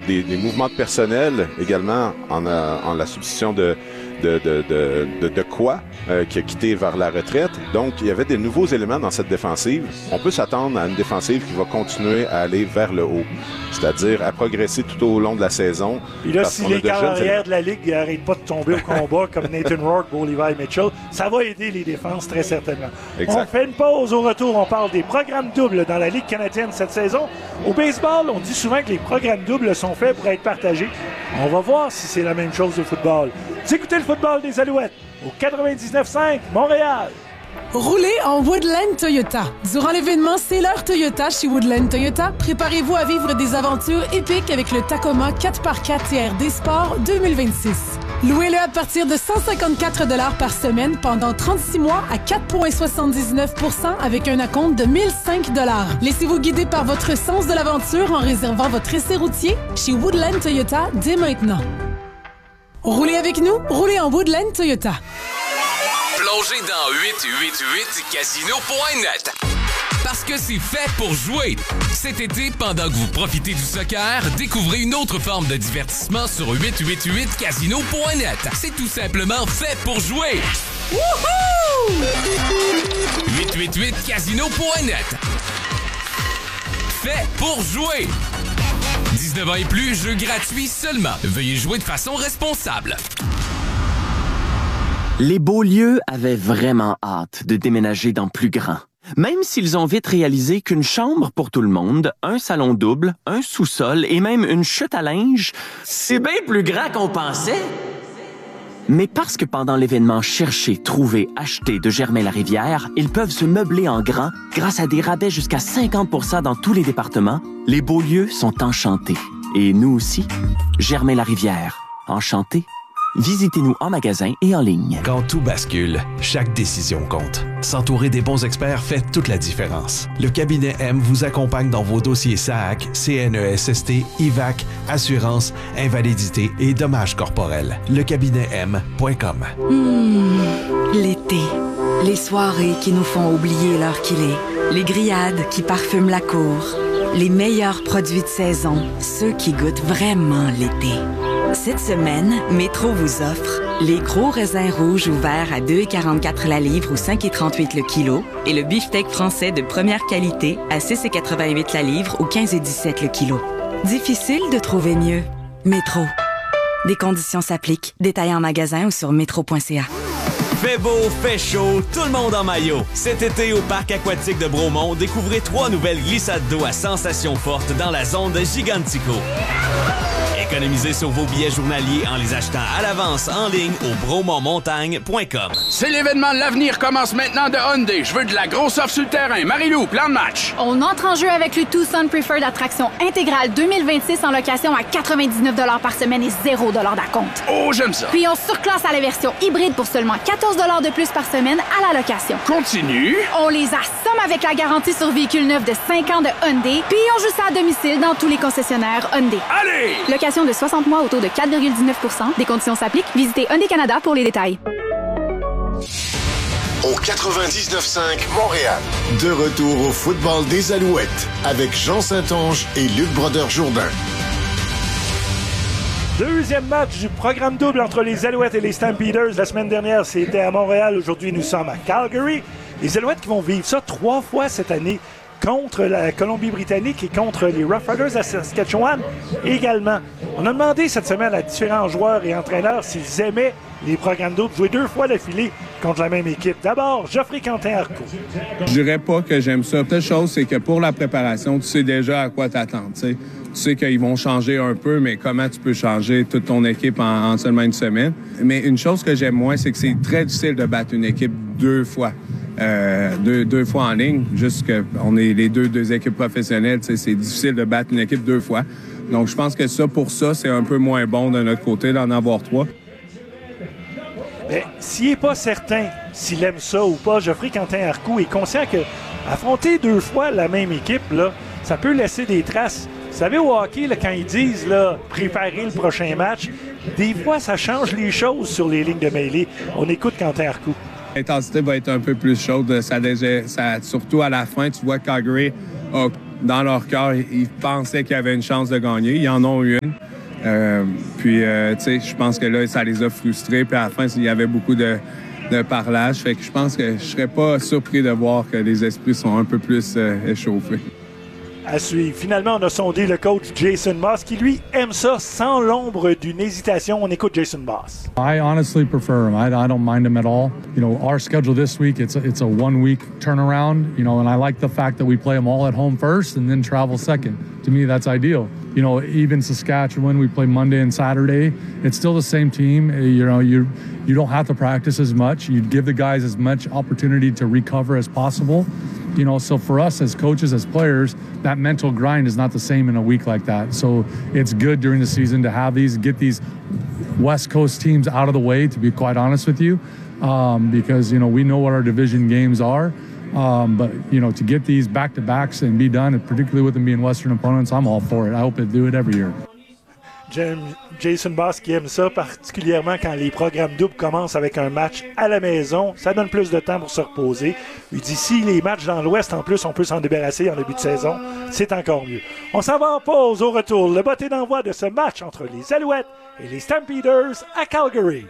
des mouvements de personnel également en la substitution de quoi qui a quitté vers la retraite. Donc, il y avait des nouveaux éléments dans cette défensive. On peut s'attendre à une défensive qui va continuer à aller vers le haut, c'est-à-dire à progresser tout au long de la saison. Puis là, si les carrières de la Ligue n'arrêtent pas de tomber au combat, comme Nathan Rourke ou Levi Mitchell, ça va aider les défenses très certainement. Exact. On fait une pause. Au retour, on parle des programmes doubles dans la Ligue canadienne cette saison. Au baseball, on dit souvent que les programmes doubles sont faits pour être partagés. On va voir si c'est la même chose au football. Vous écoutez le football des Alouettes au 99.5 Montréal. Roulez en Woodland Toyota. Durant l'événement C'est l'heure Toyota chez Woodland Toyota, préparez-vous à vivre des aventures épiques avec le Tacoma 4x4 TRD Sport 2026. Louez-le à partir de 154 $ par semaine pendant 36 mois à 4,79 % avec un acompte de 1 005 $. Laissez-vous guider par votre sens de l'aventure en réservant votre essai routier chez Woodland Toyota dès maintenant. Roulez avec nous, roulez en Woodland Toyota. Plongez dans 888casino.net. Parce que c'est fait pour jouer. Cet été, pendant que vous profitez du soccer, découvrez une autre forme de divertissement sur 888casino.net. C'est tout simplement fait pour jouer. Wouhou! 888casino.net. Fait pour jouer. 19 ans et plus, jeu gratuit seulement. Veuillez jouer de façon responsable. Les Beaulieu avaient vraiment hâte de déménager dans plus grand. Même s'ils ont vite réalisé qu'une chambre pour tout le monde, un salon double, un sous-sol et même une chute à linge, c'est bien plus grand qu'on pensait. Mais parce que pendant l'événement Chercher, Trouver, Acheter de Germain-Larivière, ils peuvent se meubler en grand grâce à des rabais jusqu'à 50% dans tous les départements, les Beaulieu sont enchantés. Et nous aussi. Germain-Larivière. Enchantés. Visitez-nous en magasin et en ligne. Quand tout bascule, chaque décision compte. S'entourer des bons experts fait toute la différence. Le cabinet M vous accompagne dans vos dossiers SAAC, CNESST, IVAC, assurance, invalidité et dommages corporels. Lecabinetem.com. L'été. Les soirées qui nous font oublier l'heure qu'il est. Les grillades qui parfument la cour. Les meilleurs produits de saison. Ceux qui goûtent vraiment l'été. Cette semaine, Métro vous offre les gros raisins rouges ouverts à 2,44 la livre ou 5,38 le kilo et le beefsteak français de première qualité à 6,88 la livre ou 15,17 le kilo. Difficile de trouver mieux. Métro. Des conditions s'appliquent. Détails en magasin ou sur métro.ca. Fait beau, fait chaud, tout le monde en maillot. Cet été au parc aquatique de Bromont, découvrez 3 nouvelles glissades d'eau à sensations fortes dans la zone de Gigantico. Économisez sur vos billets journaliers en les achetant à l'avance en ligne au bromontmontagne.com. C'est l'événement de l'avenir commence maintenant de Hyundai. Je veux de la grosse offre sur le terrain. Marie-Lou, plan de match. On entre en jeu avec le Tucson Preferred Attraction intégrale 2026 en location à 99 $ par semaine et 0 $ d'acompte. Oh, j'aime ça. Puis on surclasse à la version hybride pour seulement 14 $ de plus par semaine à la location. Continue. On les assomme avec la garantie sur véhicule neuf de 5 ans de Hyundai. Puis on joue ça à domicile dans tous les concessionnaires Hyundai. Allez! Location de 60 mois au taux de 4,19 %. Des conditions s'appliquent. Visitez Hyundai Canada pour les détails. Au 99.5 Montréal. De retour au football des Alouettes avec Jean Saint-Onge et Luc Brodeur-Jourdain. Deuxième match du programme double entre les Alouettes et les Stampeders. La semaine dernière, c'était à Montréal. Aujourd'hui, nous sommes à Calgary. Les Alouettes qui vont vivre ça 3 fois cette année contre la Colombie-Britannique et contre les Rough Riders à Saskatchewan également. On a demandé cette semaine à différents joueurs et entraîneurs s'ils aimaient les programmes doubles jouer 2 fois d'affilée contre la même équipe. D'abord, Geoffrey Quentin-Arcou. Je dirais pas que j'aime ça. La chose, c'est que pour la préparation, tu sais déjà à quoi t'attendre. Tu sais qu'ils vont changer un peu, mais comment tu peux changer toute ton équipe en seulement une semaine? Mais une chose que j'aime moins, c'est que c'est très difficile de battre une équipe 2 fois. Deux fois en ligne, juste qu'on est les deux équipes professionnelles, c'est difficile de battre une équipe 2 fois. Donc, je pense que pour ça, c'est un peu moins bon de notre côté d'en avoir 3. Mais s'il n'est pas certain s'il aime ça ou pas, Geoffrey Quentin-Arcou est conscient que affronter 2 fois la même équipe, là, ça peut laisser des traces. Vous savez, au hockey, là, quand ils disent là, préparer le prochain match, des fois, ça change les choses sur les lignes de mêlée. On écoute Quentin-Arcou. L'intensité va être un peu plus chaude. Ça, surtout à la fin, tu vois que Calgary a dans leur cœur, ils pensaient qu'il y avait une chance de gagner. Ils en ont eu une. Tu sais, je pense que là, ça les a frustrés. Puis à la fin, il y avait beaucoup de parlage. Fait que je pense que je serais pas surpris de voir que les esprits sont un peu plus échauffés. À suivre. Finalement, on a sondé le coach Jason Maas qui, lui, aime ça sans l'ombre d'une hésitation. On écoute Jason Maas. I honestly prefer him. I don't mind him at all. You know, our schedule this week, it's a 1 week turnaround, you know, and I like the fact that we play them all at home first and then travel second. To me, that's ideal. You know, even Saskatchewan, we play Monday and Saturday. It's still the same team. You know, you don't have to practice as much. You give the guys as much opportunity to recover as possible. You know, so for us as coaches, as players, that mental grind is not the same in a week like that. So it's good during the season to have get these West Coast teams out of the way, to be quite honest with you, because, you know, we know what our division games are. But, you know, to get these back-to-backs and be done, and particularly with them being Western opponents, I'm all for it. I hope they do it every year. Jason Maas qui aime ça, particulièrement quand les programmes doubles commencent avec un match à la maison. Ça donne plus de temps pour se reposer. Il dit si les matchs dans l'Ouest, en plus, on peut s'en débarrasser en début de saison, c'est encore mieux. On s'en va en pause. Au retour, le botté d'envoi de ce match entre les Alouettes et les Stampeders à Calgary.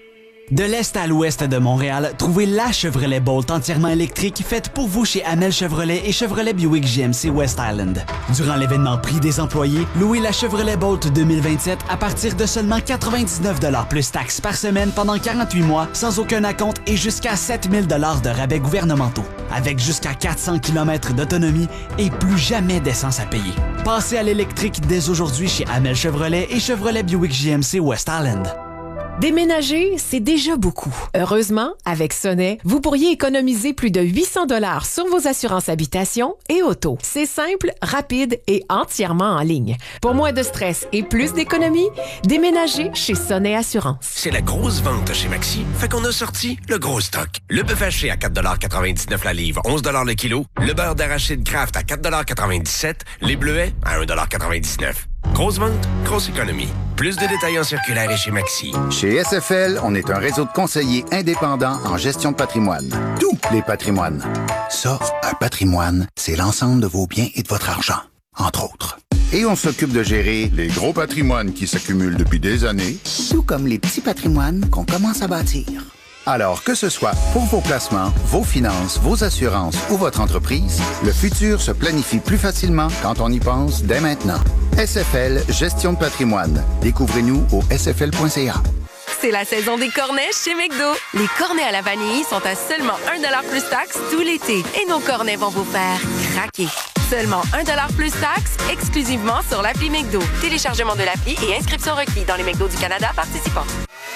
De l'Est à l'Ouest de Montréal, trouvez la Chevrolet Bolt entièrement électrique faite pour vous chez Amel Chevrolet et Chevrolet Buick GMC West Island. Durant l'événement Prix des employés, louez la Chevrolet Bolt 2027 à partir de seulement 99 $ plus taxes par semaine pendant 48 mois, sans aucun acompte et jusqu'à 7 000 $ de rabais gouvernementaux. Avec jusqu'à 400 km d'autonomie et plus jamais d'essence à payer. Passez à l'électrique dès aujourd'hui chez Amel Chevrolet et Chevrolet Buick GMC West Island. Déménager, c'est déjà beaucoup. Heureusement, avec Sonnet, vous pourriez économiser plus de 800 $ sur vos assurances habitation et auto. C'est simple, rapide et entièrement en ligne. Pour moins de stress et plus d'économie, déménagez chez Sonnet Assurance. C'est la grosse vente chez Maxi, fait qu'on a sorti le gros stock. Le bœuf haché à 4,99 la livre, 11 $ le kilo. Le beurre d'arachide Kraft à 4,97 $. Les bleuets à 1,99 $. Grosse vente, grosse économie. Plus de détails en circulaire et chez Maxi. Chez SFL, on est un réseau de conseillers indépendants en gestion de patrimoine. Tous les patrimoines. Ça, un patrimoine, c'est l'ensemble de vos biens et de votre argent, entre autres. Et on s'occupe de gérer les gros patrimoines qui s'accumulent depuis des années, tout comme les petits patrimoines qu'on commence à bâtir. Alors, que ce soit pour vos placements, vos finances, vos assurances ou votre entreprise, le futur se planifie plus facilement quand on y pense dès maintenant. SFL Gestion de patrimoine. Découvrez-nous au sfl.ca. C'est la saison des cornets chez McDo. Les cornets à la vanille sont à seulement 1 $ plus taxes tout l'été. Et nos cornets vont vous faire craquer. Seulement 1 $ plus taxes, exclusivement sur l'appli McDo. Téléchargement de l'appli et inscription requis dans les McDo du Canada participants.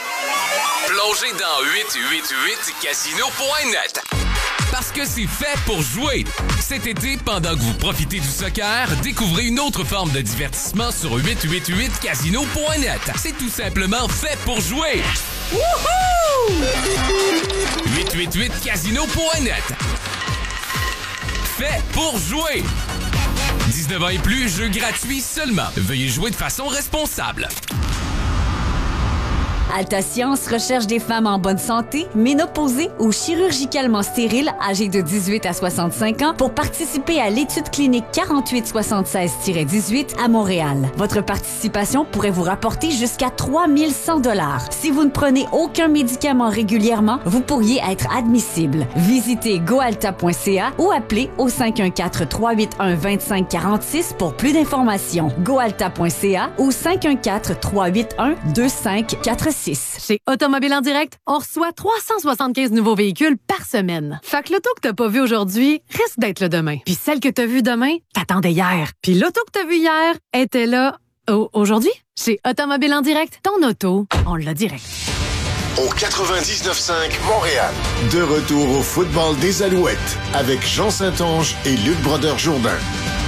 Plongez dans 888casino.net. Parce que c'est fait pour jouer. Cet été, pendant que vous profitez du soccer, découvrez une autre forme de divertissement sur 888casino.net. C'est tout simplement fait pour jouer. Wouhou! 888casino.net. Fait pour jouer. 19 ans et plus, jeu gratuit seulement. Veuillez jouer de façon responsable. Altascience recherche des femmes en bonne santé, ménopausées ou chirurgicalement stériles âgées de 18 à 65 ans pour participer à l'étude clinique 4876-18 à Montréal. Votre participation pourrait vous rapporter jusqu'à 3 100 $. Si vous ne prenez aucun médicament régulièrement, vous pourriez être admissible. Visitez goalta.ca ou appelez au 514-381-2546 pour plus d'informations. goalta.ca ou 514-381-2546. Chez Automobile en Direct, on reçoit 375 nouveaux véhicules par semaine. Fait que l'auto que t'as pas vu aujourd'hui risque d'être le demain. Puis celle que t'as vue demain, t'attendais hier. Puis l'auto que t'as vue hier était là aujourd'hui. Chez Automobile en Direct, ton auto, on l'a direct. Au 99.5 Montréal. De retour au football des Alouettes avec Jean Saint-Onge et Luc Brodeur-Jourdain.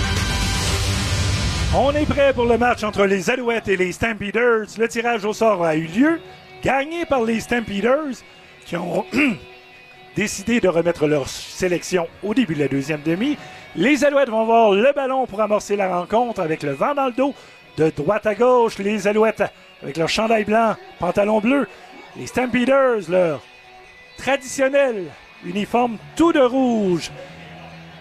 On est prêt pour le match entre les Alouettes et les Stampeders. Le tirage au sort a eu lieu, gagné par les Stampeders qui ont décidé de remettre leur sélection au début de la deuxième demi. Les Alouettes vont voir le ballon pour amorcer la rencontre avec le vent dans le dos. De droite à gauche, les Alouettes avec leur chandail blanc, pantalon bleu. Les Stampeders, leur traditionnel uniforme tout de rouge.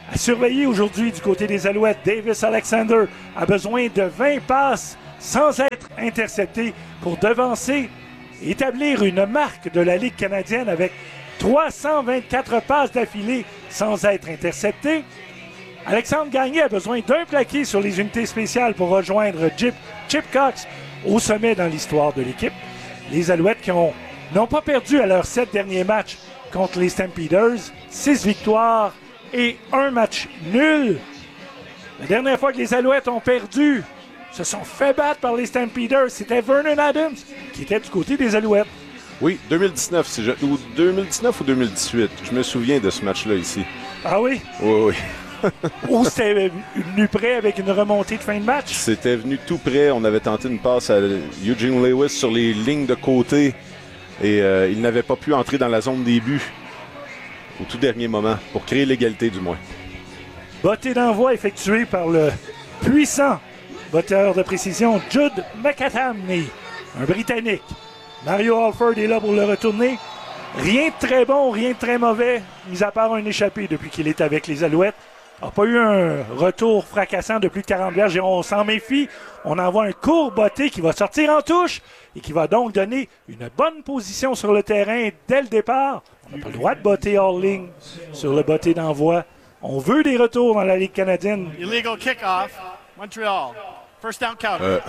À surveiller aujourd'hui du côté des Alouettes, Davis Alexander a besoin de 20 passes sans être intercepté pour devancer, établir une marque de la Ligue canadienne avec 324 passes d'affilée sans être intercepté. Alexandre Gagné a besoin d'un plaqué sur les unités spéciales pour rejoindre Chip Cox au sommet dans l'histoire de l'équipe. Les Alouettes qui n'ont pas perdu à leurs 7 derniers matchs contre les Stampeders, 6 victoires et 1 match nul. La dernière fois que les Alouettes ont perdu, se sont fait battre par les Stampeders. C'était Vernon Adams qui était du côté des Alouettes. Oui, 2019, ou 2019 ou 2018. Je me souviens de ce match-là ici. Ah oui? Oui. Ou c'était venu prêt avec une remontée de fin de match? C'était venu tout près. On avait tenté une passe à Eugene Lewis sur les lignes de côté et il n'avait pas pu entrer dans la zone des buts au tout dernier moment, pour créer l'égalité du moins. Bottée d'envoi effectuée par le puissant botteur de précision Judd McAtamney, un Britannique. Mario Alford est là pour le retourner. Rien de très bon, rien de très mauvais, mis à part un échappé depuis qu'il est avec les Alouettes. n'a pas eu un retour fracassant de plus de 40 verges et on s'en méfie. On envoie un court botté qui va sortir en touche et qui va donc donner une bonne position sur le terrain dès le départ. On n'a pas le droit de botter hors ligne sur le botté d'envoi. On veut des retours dans la Ligue canadienne. Illegal kick-off, Montreal. First down counter.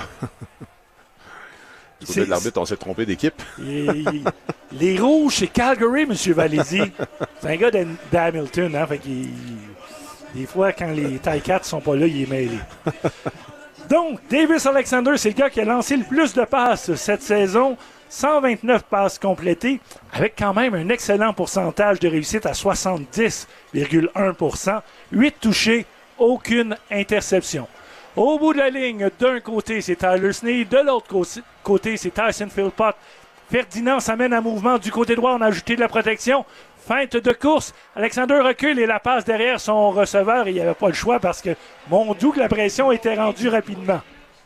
Du côté de l'arbitre, on s'est trompé d'équipe. Les Rouges, c'est Calgary, M. Valézy. C'est un gars d'Hamilton, hein, fait qu'il... Des fois, quand les Ticats ne sont pas là, il est mêlé. Donc, Davis Alexander, c'est le gars qui a lancé le plus de passes cette saison. 129 passes complétées, avec quand même un excellent pourcentage de réussite à 70,1%. 8 touchés, aucune interception. Au bout de la ligne, d'un côté, c'est Tyler Snead. De l'autre côté, c'est Tyson Philpott. Ferdinand s'amène à mouvement. Du côté droit, on a ajouté de la protection. Feinte de course. Alexander recule et la passe derrière son receveur. Il n'y avait pas le choix parce que mon doux que la pression était rendue rapidement.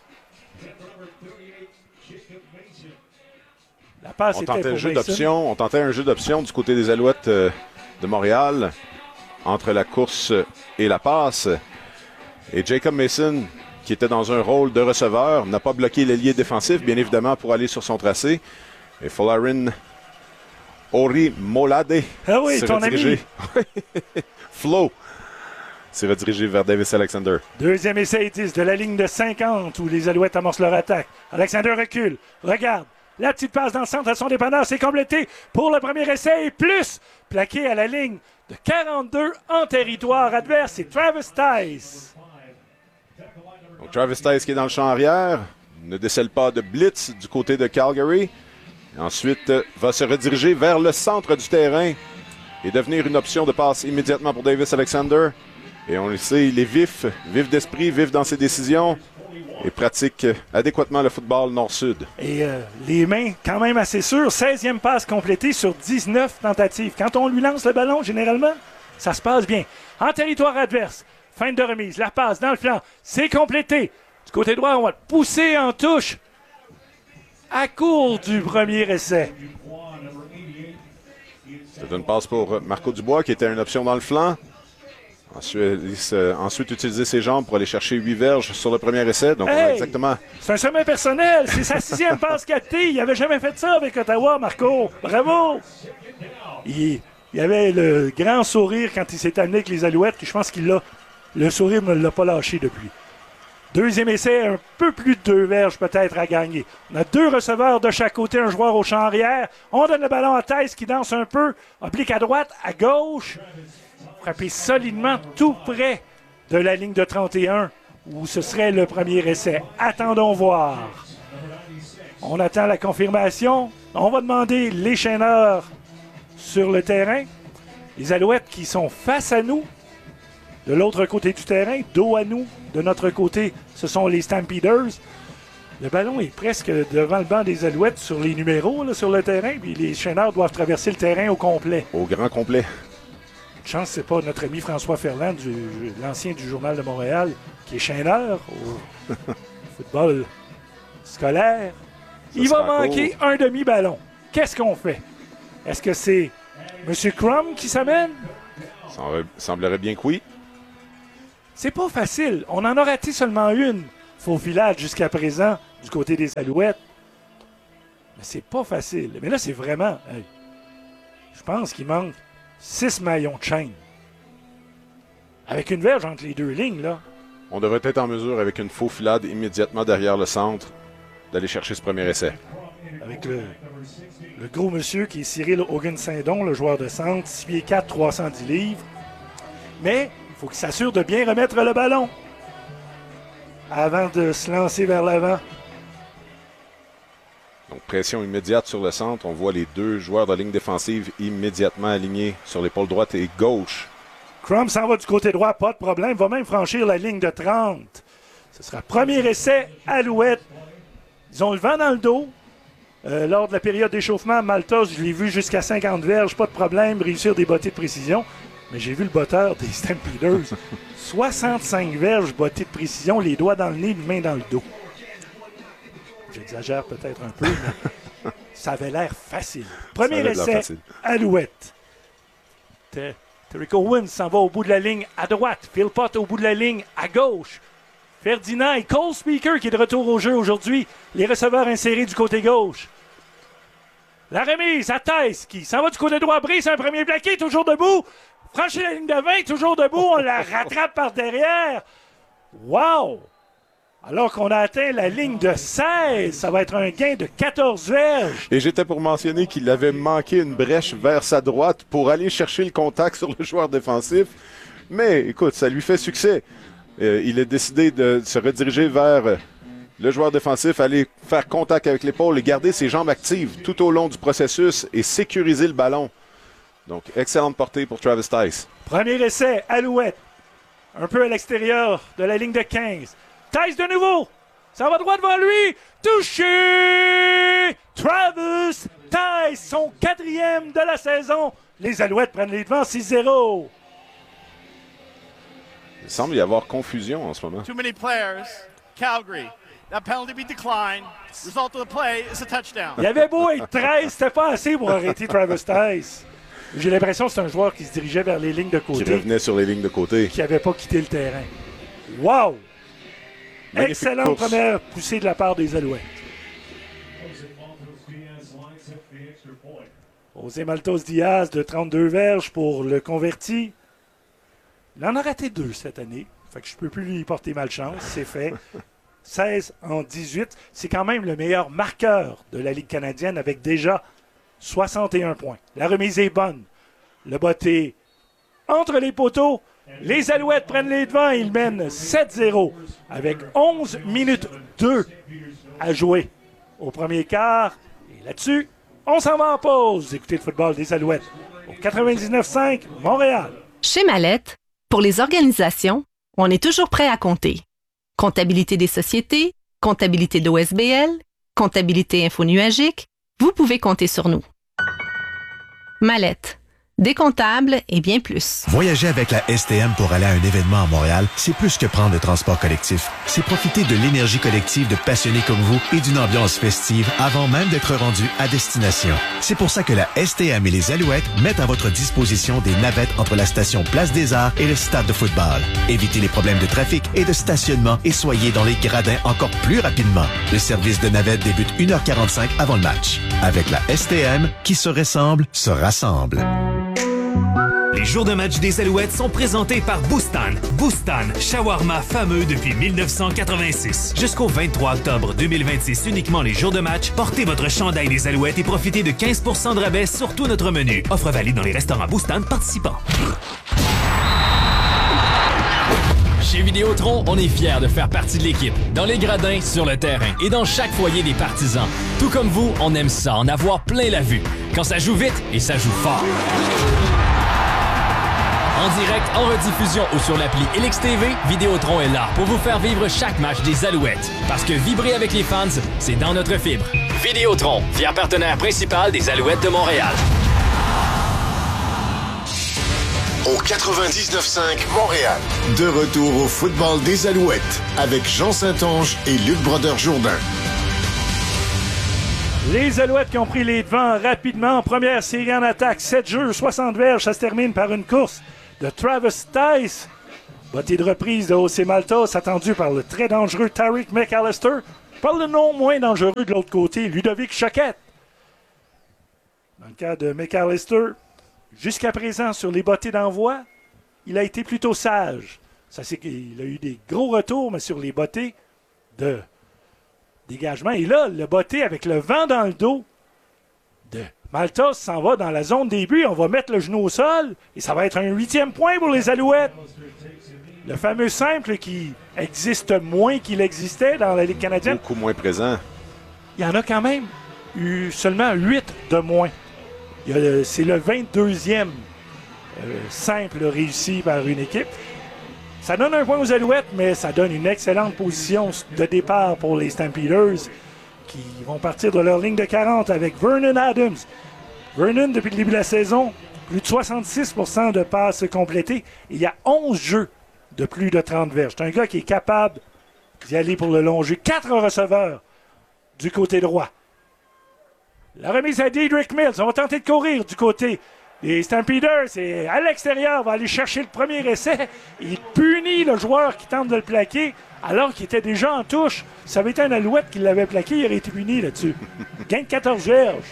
La passe était pour Mason. On tentait un jeu d'option du côté des Alouettes de Montréal entre la course et la passe. Et Jacob Mason, qui était dans un rôle de receveur, n'a pas bloqué l'ailier défensif, bien évidemment, pour aller sur son tracé. Et Folarin Orimolade s'est redirigé. Flo s'est redirigé vers Davis Alexander. Deuxième essai 10 de la ligne de 50 où les Alouettes amorcent leur attaque. Alexander recule, regarde. La petite passe dans le centre à son dépanneur, c'est complété pour le premier essai et plus. Plaqué à la ligne de 42 en territoire adverse, c'est Travis Tice. Donc, Travis Tice qui est dans le champ arrière, ne décèle pas de blitz du côté de Calgary. Et ensuite, va se rediriger vers le centre du terrain et devenir une option de passe immédiatement pour Davis Alexander. Et on le sait, il est vif d'esprit, vif dans ses décisions et pratique adéquatement le football nord-sud. Et les mains quand même assez sûres. 16e passe complétée sur 19 tentatives. Quand on lui lance le ballon, généralement, ça se passe bien. En territoire adverse, fin de remise, la passe dans le flanc, c'est complété. Du côté droit, on va le pousser en touche à court du premier essai. C'est une passe pour Marco Dubois qui était une option dans le flanc. Ensuite, utiliser ses jambes pour aller chercher 8 verges sur le premier essai. Donc, on a exactement... C'est un sommet personnel. C'est sa 6e passe captée. Il n'avait jamais fait ça avec Ottawa, Marco. Bravo! Il avait le grand sourire quand il s'est amené avec les Alouettes. Je pense qu'il l'a... Le sourire ne l'a pas lâché depuis. Deuxième essai, un peu plus de 2 verges peut-être à gagner. On a 2 receveurs de chaque côté, un joueur au champ arrière. On donne le ballon à Tice qui danse un peu. Oblique à droite, à gauche. Frappé solidement tout près de la ligne de 31 où ce serait le premier essai. Attendons voir. On attend la confirmation. On va demander les chaîneurs sur le terrain. Les Alouettes qui sont face à nous de l'autre côté du terrain, dos à nous. De notre côté, ce sont les Stampeders. Le ballon est presque devant le banc des Alouettes sur les numéros là, sur le terrain. Puis les chaîneurs doivent traverser le terrain au complet. Au grand complet. Chance, c'est pas notre ami François Ferland, l'ancien du Journal de Montréal, qui est chaîneur au football scolaire. Il va manquer un demi-ballon. Qu'est-ce qu'on fait? Est-ce que c'est M. Crum qui s'amène? Ça semblerait bien que oui. C'est pas facile. On en a raté seulement une faux filade jusqu'à présent du côté des Alouettes. Mais c'est pas facile. Mais là, c'est vraiment... Hey, je pense qu'il manque 6 maillons de chaîne. Avec une verge entre les deux lignes, là. On devrait être en mesure, avec une faux filade immédiatement derrière le centre, d'aller chercher ce premier essai. Avec le gros monsieur qui est Cyril Hogan-Saint-Don, le joueur de centre, 6 pieds 4, 310 livres. Mais il faut qu'il s'assure de bien remettre le ballon avant de se lancer vers l'avant. Donc, pression immédiate sur le centre. On voit les deux joueurs de la ligne défensive immédiatement alignés sur l'épaule droite et gauche. Crum s'en va du côté droit, pas de problème. Va même franchir la ligne de 30. Ce sera premier essai, Alouette. Ils ont le vent dans le dos. Lors de la période d'échauffement, Maltos, je l'ai vu jusqu'à 50 verges, pas de problème, réussir des bottées de précision. Mais j'ai vu le botteur des Stampeders. 65 verges, bottées de précision, les doigts dans le nez, les mains dans le dos. J'exagère peut-être un peu, mais ça avait l'air facile. Premier essai, Alouette. Terrick Owens s'en va au bout de la ligne à droite. Philpott au bout de la ligne à gauche. Ferdinand et Cole Speaker qui est de retour au jeu aujourd'hui. Les receveurs insérés du côté gauche. La remise à Theiss qui s'en va du côté droit. Brise un premier plaqué, toujours debout. Franchit la ligne de 20, toujours debout. On la rattrape par derrière. Wow! Alors qu'on a atteint la ligne de 16, ça va être un gain de 14 verges. Et j'étais pour mentionner qu'il avait manqué une brèche vers sa droite pour aller chercher le contact sur le joueur défensif. Mais écoute, ça lui fait succès. Il a décidé de se rediriger vers le joueur défensif, aller faire contact avec l'épaule et garder ses jambes actives tout au long du processus et sécuriser le ballon. Donc, excellente portée pour Travis Theiss. Premier essai, Alouette. Un peu à l'extérieur de la ligne de 15. Theiss de nouveau. Ça va droit devant lui. Touché! Travis Theiss, son 4e de la saison. Les Alouettes prennent les devants 6-0. Il semble y avoir confusion en ce moment. Too many players. Calgary. That penalty be declined. Result of the play is a touchdown. Il avait beau être 13, c'était pas assez pour arrêter Travis Theiss. J'ai l'impression que c'est un joueur qui se dirigeait vers les lignes de côté. Qui revenait sur les lignes de côté. Qui n'avait pas quitté le terrain. Wow! Excellente première poussée de la part des Alouettes. José Maltos Diaz de 32 verges pour le converti. Il en a raté 2 cette année. Fait que je ne peux plus lui porter malchance. C'est fait. 16 en 18. C'est quand même le meilleur marqueur de la Ligue canadienne avec déjà 61 points. La remise est bonne. Le botté entre les poteaux. Les Alouettes prennent les devants et ils mènent 7-0 avec 11 minutes 2 à jouer au premier quart. Et là-dessus, on s'en va en pause. Écoutez le football des Alouettes au 99.5 Montréal. Chez Mallette, pour les organisations, on est toujours prêt à compter. Comptabilité des sociétés, comptabilité d'OSBL, comptabilité infonuagique, vous pouvez compter sur nous. Mallette. Des comptables et bien plus. Voyager avec la STM pour aller à un événement à Montréal, c'est plus que prendre le transport collectif. C'est profiter de l'énergie collective de passionnés comme vous et d'une ambiance festive avant même d'être rendu à destination. C'est pour ça que la STM et les Alouettes mettent à votre disposition des navettes entre la station Place des Arts et le stade de football. Évitez les problèmes de trafic et de stationnement et soyez dans les gradins encore plus rapidement. Le service de navette débute 1h45 avant le match. Avec la STM, qui se ressemble, se rassemble. Les jours de match des Alouettes sont présentés par Boustan. Boustan, shawarma fameux depuis 1986. Jusqu'au 23 octobre 2026, uniquement les jours de match, portez votre chandail des Alouettes et profitez de 15% de rabais sur tout notre menu. Offre valide dans les restaurants Boustan participants. Chez Vidéotron, on est fiers de faire partie de l'équipe. Dans les gradins, sur le terrain et dans chaque foyer des partisans. Tout comme vous, on aime ça, en avoir plein la vue. Quand ça joue vite et ça joue fort. En direct, en rediffusion ou sur l'appli LXTV, Vidéotron est là pour vous faire vivre chaque match des Alouettes. Parce que vibrer avec les fans, c'est dans notre fibre. Vidéotron, fier partenaire principal des Alouettes de Montréal. Au 99.5 Montréal. De retour au football des Alouettes avec Jean Saint-Onge et Luc Brodeur-Jourdain. Les Alouettes qui ont pris les devants rapidement en première série en attaque. 7 jeux, 60 verges. Ça se termine par une course de Travis Theiss. Bottée de reprise de O.C. Maltos, attendu par le très dangereux Tariq McAllister. Par le non moins dangereux de l'autre côté, Ludovic Choquette. Dans le cas de McAllister, jusqu'à présent, sur les bottées d'envoi, il a été plutôt sage. Ça, c'est qu'il a eu des gros retours, mais sur les bottées de dégagement. Et là, le botté avec le vent dans le dos de Maltos s'en va dans la zone des buts. On va mettre le genou au sol et ça va être un 8e point pour les Alouettes. Le fameux simple qui existe moins qu'il existait dans la Ligue canadienne. Beaucoup moins présent. Il y en a quand même eu seulement 8 de moins. C'est le 22e simple réussi par une équipe. Ça donne un point aux Alouettes, mais ça donne une excellente position de départ pour les Stampeders qui vont partir de leur ligne de 40 avec Vernon Adams. Vernon, depuis le début de la saison, plus de 66% de passes complétées. Et il y a 11 jeux de plus de 30 verges. C'est un gars qui est capable d'y aller pour le long jeu. 4 receveurs du côté droit. La remise à Dedrick Mills. On va tenter de courir du côté des Stampeders. Et à l'extérieur, on va aller chercher le premier essai. Il punit le joueur qui tente de le plaquer alors qu'il était déjà en touche. Ça avait été un Alouette qui l'avait plaqué. Il aurait été puni là-dessus. Gain de 14 verges.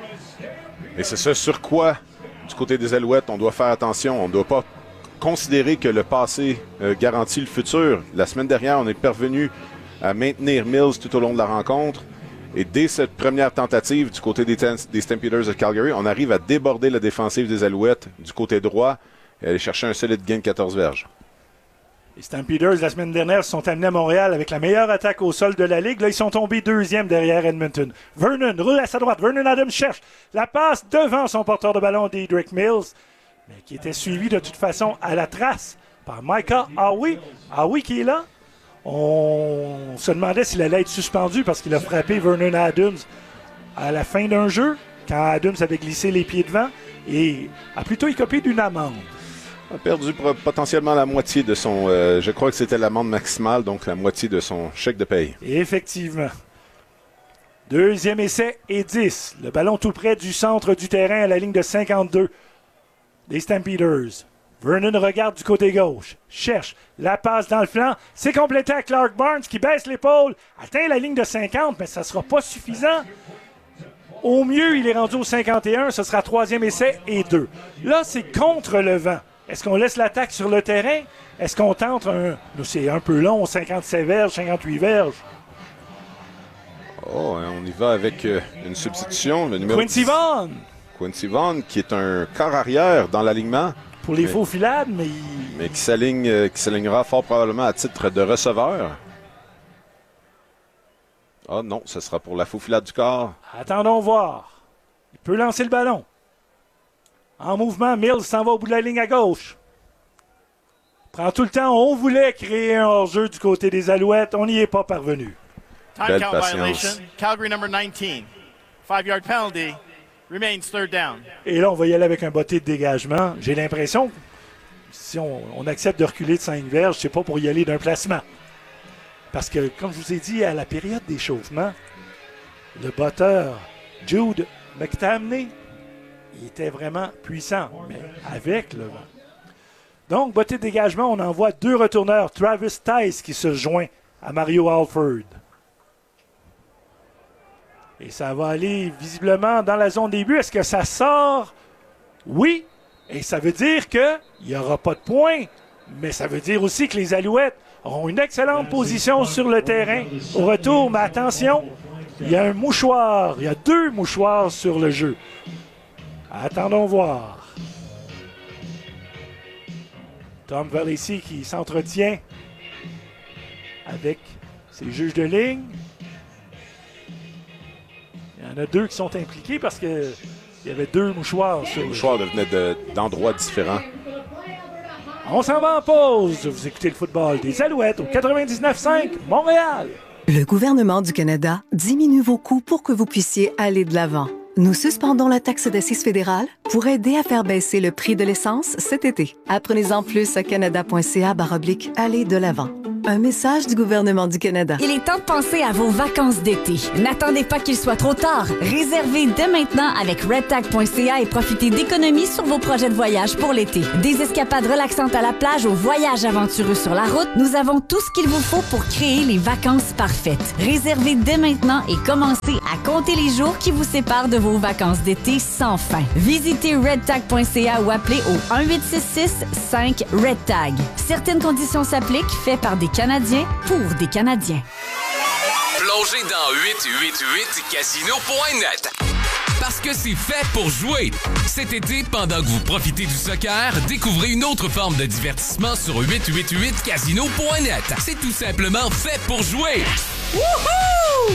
Et c'est ça sur quoi, du côté des Alouettes, on doit faire attention. On ne doit pas considérer que le passé garantit le futur. La semaine dernière, on est parvenu à maintenir Mills tout au long de la rencontre. Et dès cette première tentative du côté des Stampeders de Calgary, on arrive à déborder la défensive des Alouettes du côté droit et aller chercher un solide gain de 14 verges. Les Stampeders, la semaine dernière, se sont amenés à Montréal avec la meilleure attaque au sol de la Ligue. Là, ils sont tombés 2e derrière Edmonton. Vernon roule à sa droite. Vernon Adams cherche la passe devant son porteur de ballon, Dedrick Mills, mais qui était suivi de toute façon à la trace par Micah Howie. Howie qui est là. On se demandait s'il allait être suspendu parce qu'il a frappé Vernon Adams à la fin d'un jeu, quand Adams avait glissé les pieds devant, et a plutôt écopé d'une amende. A perdu potentiellement la moitié de son... je crois que c'était l'amende maximale, donc la moitié de son chèque de paye. Effectivement. Deuxième essai et 10. Le ballon tout près du centre du terrain à la ligne de 52. Les Stampeders. Vernon regarde du côté gauche. Cherche la passe dans le flanc. C'est complété à Clark Barnes qui baisse l'épaule. Atteint la ligne de 50, mais ça ne sera pas suffisant. Au mieux, il est rendu au 51. Ce sera troisième essai et 2. Là, c'est contre le vent. Est-ce qu'on laisse l'attaque sur le terrain? Est-ce qu'on tente un... C'est un peu long, 57 verges, 58 verges. Oh, on y va avec une substitution. Le numéro Quincy 10. Vaughn. Quincy Vaughn, qui est un corps arrière dans l'alignement. Pour les faux filades, mais... Mais qui s'alignera fort probablement à titre de receveur. Ah non, ce sera pour la faux filade du corps. Attendons voir. Il peut lancer le ballon. En mouvement, Mills s'en va au bout de la ligne à gauche. Prend tout le temps. On voulait créer un hors-jeu du côté des Alouettes. On n'y est pas parvenu. Time count violation. Calgary number 19. 5-yard penalty. Remains third down. Et là, on va y aller avec un botté de dégagement. J'ai l'impression, si on accepte de reculer de 5 verges, c'est pas pour y aller d'un placement. Parce que, comme je vous ai dit, à la période d'échauffement, le botteur Jude McTamney, il était vraiment puissant, mais avec le vent. Donc, botté de dégagement, on envoie 2 retourneurs. Travis Tice qui se joint à Mario Alford. Et ça va aller visiblement dans la zone des buts. Est-ce que ça sort? Oui. Et ça veut dire qu'il n'y aura pas de points. Mais ça veut dire aussi que les Alouettes auront une excellente position sur le terrain au retour. Mais attention, il y a un mouchoir. Il y a 2 mouchoirs sur le jeu. Attendons voir. Tom Valécy qui s'entretient avec ses juges de ligne. Il y en a 2 qui sont impliqués parce qu'il y avait 2 mouchoirs sur le jeu. Les mouchoirs venaient d'endroits différents. On s'en va en pause. Vous écoutez le football des Alouettes au 99.5 Montréal. Le gouvernement du Canada diminue vos coûts pour que vous puissiez aller de l'avant. Nous suspendons la taxe d'assises fédérale pour aider à faire baisser le prix de l'essence cet été. Apprenez-en plus à canada.ca/aller de l'avant. Un message du gouvernement du Canada. Il est temps de penser à vos vacances d'été. N'attendez pas qu'il soit trop tard. Réservez dès maintenant avec redtag.ca et profitez d'économies sur vos projets de voyage pour l'été. Des escapades relaxantes à la plage aux voyages aventureux sur la route, nous avons tout ce qu'il vous faut pour créer les vacances parfaites. Réservez dès maintenant et commencez à compter les jours qui vous séparent de vos vacances d'été sans fin. Visitez redtag.ca ou appelez au 1-866-5-REDTAG. Certaines conditions s'appliquent, fait par des Canadiens pour des Canadiens. Plongez dans 888casino.net. Parce que c'est fait pour jouer. Cet été, pendant que vous profitez du soccer, découvrez une autre forme de divertissement sur 888casino.net. C'est tout simplement fait pour jouer. Wouhou!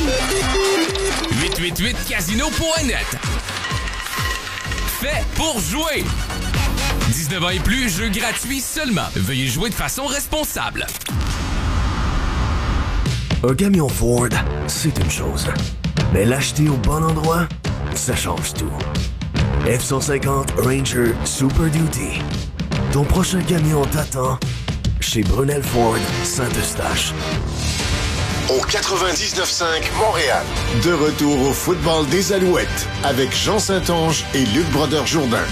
888casino.net. Fait pour jouer. 19 ans et plus, jeu gratuit seulement. Veuillez jouer de façon responsable. Un camion Ford, c'est une chose. Mais l'acheter au bon endroit, ça change tout. F-150 Ranger Super Duty. Ton prochain camion t'attend chez Brunel Ford Saint-Eustache. Au 99.5 Montréal. De retour au football des Alouettes avec Jean Saint-Onge et Luc Brodeur-Jourdain.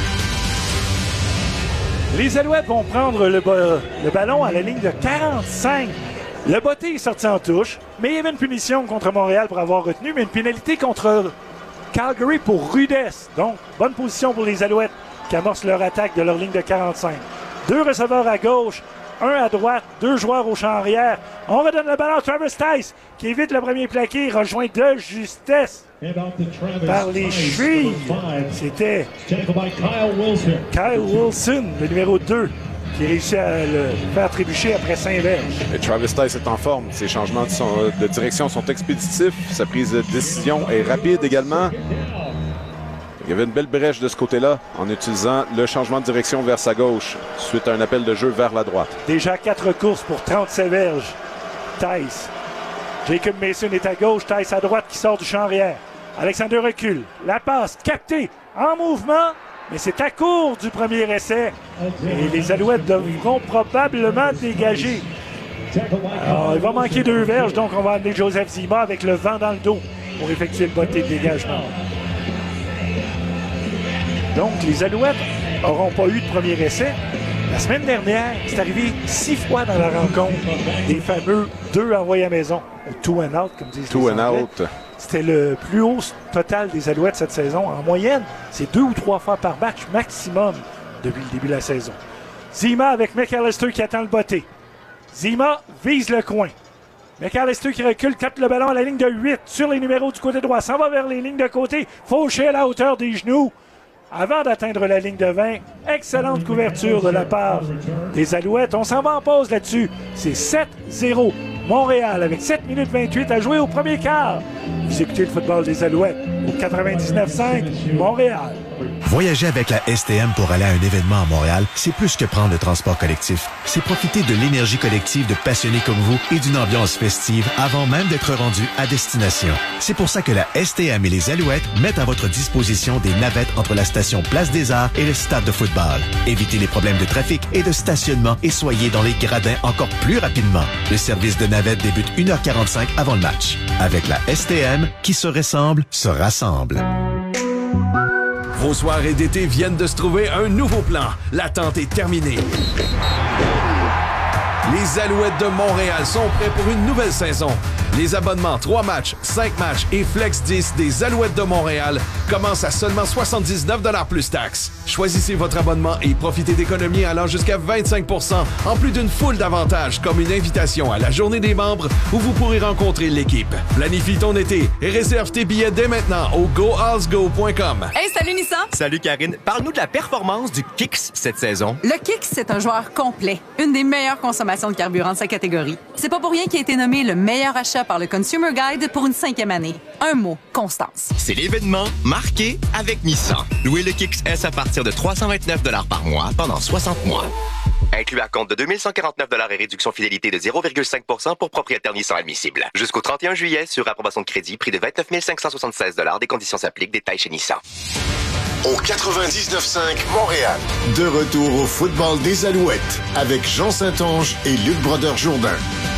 Les Alouettes vont prendre le ballon à la ligne de 45. Le botté est sorti en touche, mais il y avait une punition contre Montréal pour avoir retenu, mais une pénalité contre Calgary pour rudesse. Donc, bonne position pour les Alouettes qui amorcent leur attaque de leur ligne de 45. 2 receveurs à gauche, 1 à droite, 2 joueurs au champ arrière. On redonne le ballon à Travis Tice qui évite le premier plaqué, rejoint de justesse par les chevilles. C'était Kyle Wilson, le numéro 2. Qui réussit à le faire trébucher après 5 verges. Et Travis Tice est en forme. Ses changements de direction sont expéditifs. Sa prise de décision est rapide également. Il y avait une belle brèche de ce côté-là en utilisant le changement de direction vers sa gauche suite à un appel de jeu vers la droite. Déjà 4 courses pour 37 verges. Tice. Jacob Mason est à gauche. Tice à droite qui sort du champ arrière. Alexander recule. La passe captée en mouvement. Mais c'est à court du premier essai. Et les Alouettes devront probablement dégager. Alors, il va manquer 2 verges, donc on va amener Joseph Zima avec le vent dans le dos pour effectuer le botté de dégagement. Donc, les Alouettes n'auront pas eu de premier essai. La semaine dernière, c'est arrivé 6 fois dans la rencontre des fameux 2 envoyés à la maison. Ou 2 and out, comme disent les Anglais. 2 and out. C'était le plus haut total des Alouettes cette saison. En moyenne, c'est 2 ou 3 fois par match maximum depuis le début de la saison. Zima avec McAllister qui attend le botté. Zima vise le coin. McAllister qui recule, capte le ballon à la ligne de 8 sur les numéros du côté droit. S'en va vers les lignes de côté. Fauché à la hauteur des genoux. Avant d'atteindre la ligne de 20, excellente couverture de la part des Alouettes. On s'en va en pause là-dessus. C'est 7-0. Montréal avec 7 minutes 28 à jouer au premier quart. Vous écoutez le football des Alouettes au 99.5 Montréal. Voyager avec la STM pour aller à un événement à Montréal, c'est plus que prendre le transport collectif. C'est profiter de l'énergie collective de passionnés comme vous et d'une ambiance festive avant même d'être rendu à destination. C'est pour ça que la STM et les Alouettes mettent à votre disposition des navettes entre la station Place des Arts et le stade de football. Évitez les problèmes de trafic et de stationnement et soyez dans les gradins encore plus rapidement. Le service de navette débute 1h45 avant le match. Avec la STM, qui se ressemble, se rassemble. Vos soirées d'été viennent de se trouver un nouveau plan. L'attente est terminée. Les Alouettes de Montréal sont prêts pour une nouvelle saison. Les abonnements 3 matchs, 5 matchs et Flex 10 des Alouettes de Montréal commencent à seulement 79$ plus taxes. Choisissez votre abonnement et profitez d'économies allant jusqu'à 25%, en plus d'une foule d'avantages comme une invitation à la journée des membres où vous pourrez rencontrer l'équipe. Planifie ton été et réserve tes billets dès maintenant au goallsgo.com. Hey, salut Nissan! Salut Karine. Parle-nous de la performance du Kicks cette saison. Le Kicks, c'est un joueur complet, une des meilleures consommations de carburant de sa catégorie. C'est pas pour rien qu'il a été nommé le meilleur achat par le Consumer Guide pour une 5e année. Un mot, constance. C'est l'événement marqué avec Nissan. Louez le Kicks S à partir de 329$ par mois pendant 60 mois. Inclus à compte de 2149$ et réduction fidélité de 0,5% pour propriétaire Nissan admissible. Jusqu'au 31 juillet sur approbation de crédit, prix de 29 576$. Des conditions s'appliquent. Détails chez Nissan. au 99.5 Montréal. De retour au football des Alouettes avec Jean Saint-Onge et Luc Brodeur-Jourdain.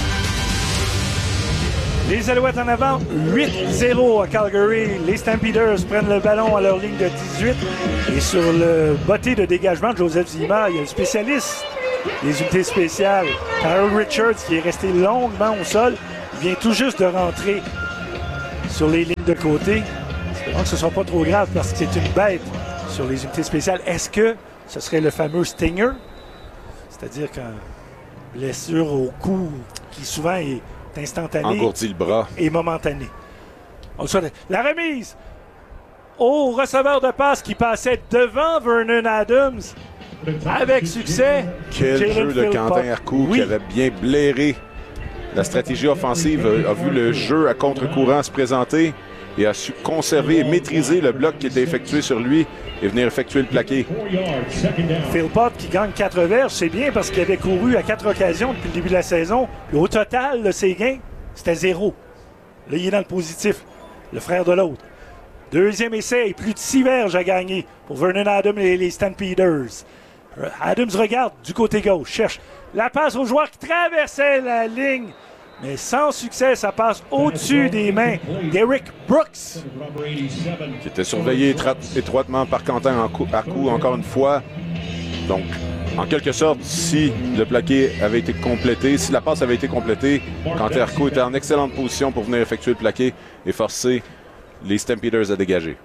Les Alouettes en avant, 8-0 à Calgary. Les Stampeders prennent le ballon à leur ligne de 18. Et sur le botté de dégagement de Joseph Zima, il y a le spécialiste des unités spéciales, Kyle Richards, qui est resté longuement au sol. Il vient tout juste de rentrer sur les lignes de côté. Espérons que ce ne soit pas trop grave parce que c'est une bête sur les unités spéciales. Est-ce que ce serait le fameux stinger? C'est-à-dire qu'une blessure au cou qui souvent est instantanée. Engourdit le bras. Et momentanée. La remise au receveur de passe qui passait devant Vernon Adams avec succès. Quel jeu de Quentin Arcou qui avait bien blairé la stratégie offensive, a vu le jeu à contre-courant se présenter et a su conserver et maîtriser le bloc qui était effectué sur lui et venir effectuer le plaqué. Philpott qui gagne 4 verges, c'est bien parce qu'il avait couru à 4 occasions depuis le début de la saison. Puis au total, de ses gains, c'était 0. Là, il est dans le positif, le frère de l'autre. Deuxième essai, plus de 6 verges à gagner pour Vernon Adams et les Stampeders. Adams regarde du côté gauche, cherche la passe au joueur qui traversait la ligne. Mais sans succès, ça passe au-dessus des mains d'Eric Brooks. Qui était surveillé étroitement par Quentin Arcou encore une fois. Donc, en quelque sorte, si le plaqué avait été complété, si la passe avait été complétée, Quentin Arcou était en excellente position pour venir effectuer le plaqué et forcer les Stampeders à dégager.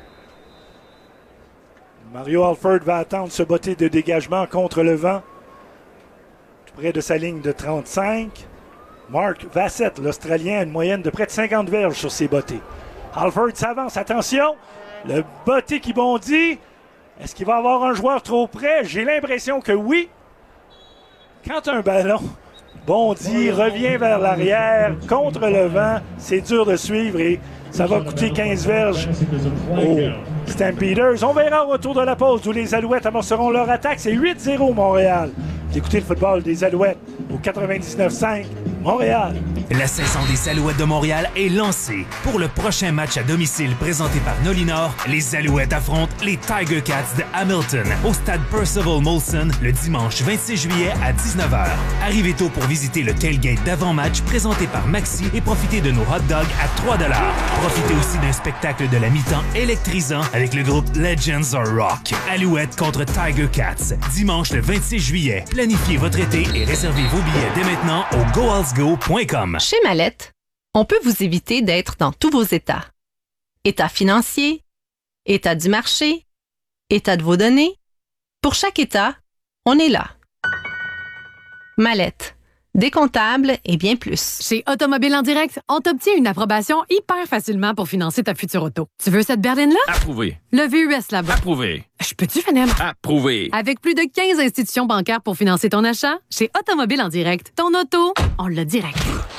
Mario Alford va attendre ce botté de dégagement contre le vent. Tout près de sa ligne de 35. Mark Vassett, l'Australien, a une moyenne de près de 50 verges sur ses bottées. Alford s'avance, attention, le botté qui bondit. Est-ce qu'il va y avoir un joueur trop près? J'ai l'impression que oui. Quand un ballon bondit, revient vers l'arrière, contre le vent, c'est dur de suivre et ça va coûter 15 verges aux Stampeders. On verra au retour de la pause où les Alouettes amorceront leur attaque. C'est 8-0 Montréal. Vous écoutez le football des Alouettes au 99.5 Montréal. La saison des Alouettes de Montréal est lancée. Pour le prochain match à domicile présenté par Nolinor, les Alouettes affrontent les Tiger Cats de Hamilton au stade Percival Molson le dimanche 26 juillet à 19h. Arrivez tôt pour visiter le tailgate d'avant-match présenté par Maxi et profitez de nos hot dogs à 3 $. Profitez aussi d'un spectacle de la mi-temps électrisant avec le groupe Legends of Rock. Alouettes contre Tiger Cats, dimanche le 26 juillet. Planifiez votre été et réservez vos billets dès maintenant au goalsgo.com. Chez Mallette, on peut vous éviter d'être dans tous vos états. État financier, état du marché, état de vos données. Pour chaque état, on est là. Mallette, décomptable et bien plus. Chez Automobile en direct, on t'obtient une approbation hyper facilement pour financer ta future auto. Tu veux cette berline-là? Approuvé. Le VUS là-bas. Approuvé. Je peux-tu finir? Approuvé. Avec plus de 15 institutions bancaires pour financer ton achat, chez Automobile en direct, ton auto, on l'a direct.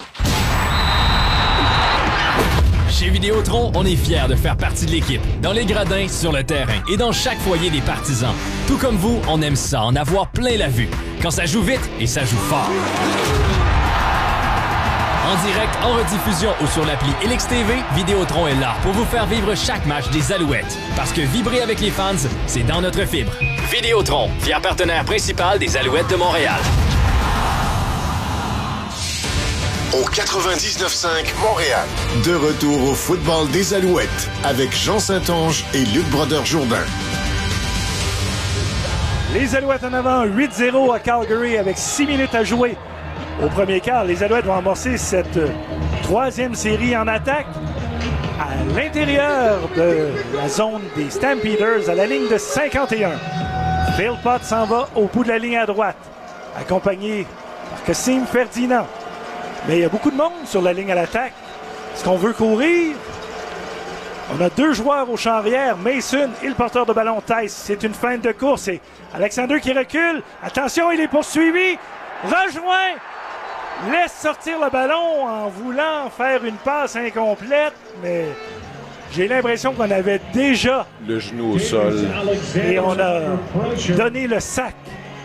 Chez Vidéotron, on est fiers de faire partie de l'équipe, dans les gradins, sur le terrain et dans chaque foyer des partisans. Tout comme vous, on aime ça, en avoir plein la vue. Quand ça joue vite et ça joue fort. En direct, en rediffusion ou sur l'appli LXTV, Vidéotron est là pour vous faire vivre chaque match des Alouettes. Parce que vibrer avec les fans, c'est dans notre fibre. Vidéotron, fier partenaire principal des Alouettes de Montréal. Au 99.5 Montréal. De retour au football des Alouettes avec Jean Saint-Onge et Luc Brodeur-Jourdain. Les Alouettes en avant, 8-0 à Calgary avec 6 minutes à jouer. Au premier quart, les Alouettes vont amorcer cette troisième série en attaque à l'intérieur de la zone des Stampeders à la ligne de 51. Philpott s'en va au bout de la ligne à droite, accompagné par Kassim Ferdinand. Mais il y a beaucoup de monde sur la ligne à l'attaque. Est-ce qu'on veut courir? On a 2 joueurs au champ arrière, Mason et le porteur de ballon Tice. C'est une feinte de course et Alexander qui recule. Attention, il est poursuivi. Rejoint. Laisse sortir le ballon en voulant faire une passe incomplète, mais j'ai l'impression qu'on avait déjà le genou au sol. Et on a donné le sac.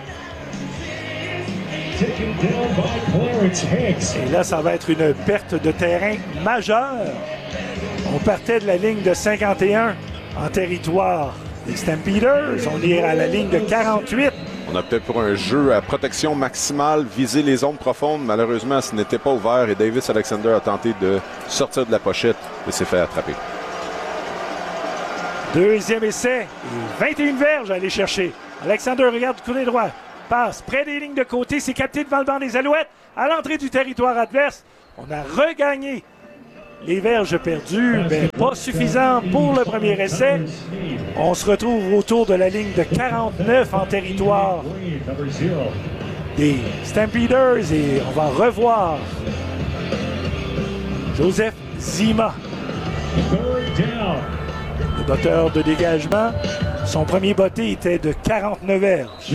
Et là, ça va être une perte de terrain majeure. On partait de la ligne de 51 en territoire Les Stampeders, on est à la ligne de 48. On a peut-être pour un jeu à protection maximale visé les zones profondes. Malheureusement, ce n'était pas ouvert et Davis Alexander a tenté de sortir de la pochette et s'est fait attraper. Deuxième essai, et 21 verges à aller chercher. Alexander regarde du côté droit, passe près des lignes de côté, c'est capté devant le banc des Alouettes, à l'entrée du territoire adverse. On a regagné les verges perdues, mais pas suffisant pour le premier essai. On se retrouve autour de la ligne de 49 en territoire des Stampeders et on va revoir Joseph Zima. Le botteur de dégagement, son premier botté était de 49 verges.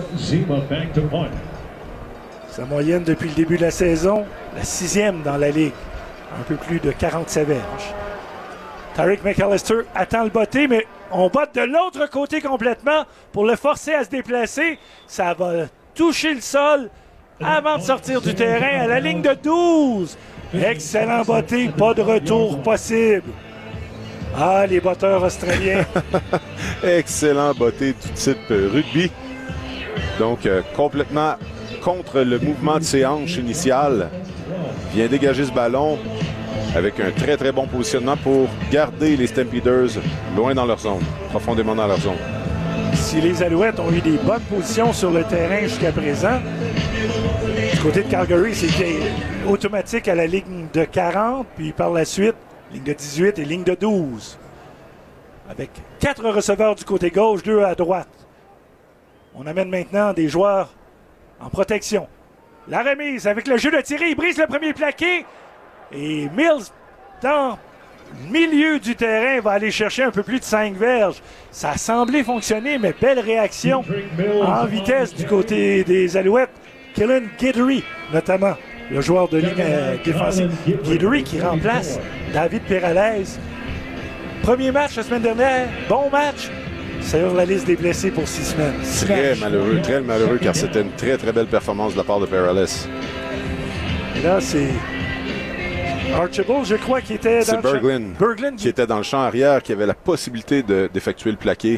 Sa moyenne depuis le début de la saison, la 6e dans la Ligue. Un peu plus de 47 verges. Tariq McAllister attend le botté, mais on botte de l'autre côté complètement pour le forcer à se déplacer. Ça va toucher le sol avant de sortir du terrain à la ligne de 12. Excellent botté, pas de retour possible. Ah, les botteurs australiens. Excellent botté du type rugby. Donc, complètement contre le mouvement de ses hanches initiales. Vient dégager ce ballon avec un très, très bon positionnement pour garder les Stampeders loin dans leur zone, profondément dans leur zone. Si les Alouettes ont eu des bonnes positions sur le terrain jusqu'à présent, du côté de Calgary, c'était automatique à la ligne de 40, puis par la suite, ligne de 18 et ligne de 12. Avec 4 receveurs du côté gauche, 2 à droite. On amène maintenant des joueurs en protection. La remise avec le jeu de tiré, il brise le premier plaqué. Et Mills, dans le milieu du terrain, va aller chercher un peu plus de 5 verges. Ça a semblé fonctionner, mais belle réaction en vitesse du côté des Alouettes. Kellen Guidry, notamment, le joueur de ligne défensive. Guidry qui remplace David Peralez. Premier match la semaine dernière, bon match. Sur la liste des blessés pour 6 semaines. Très malheureux, car c'était une très, très belle performance de la part de Peralez. Et là, c'est Archibald, je crois, qui était dans le champ. Berglund qui était dans le champ arrière, qui avait la possibilité d'effectuer le plaqué.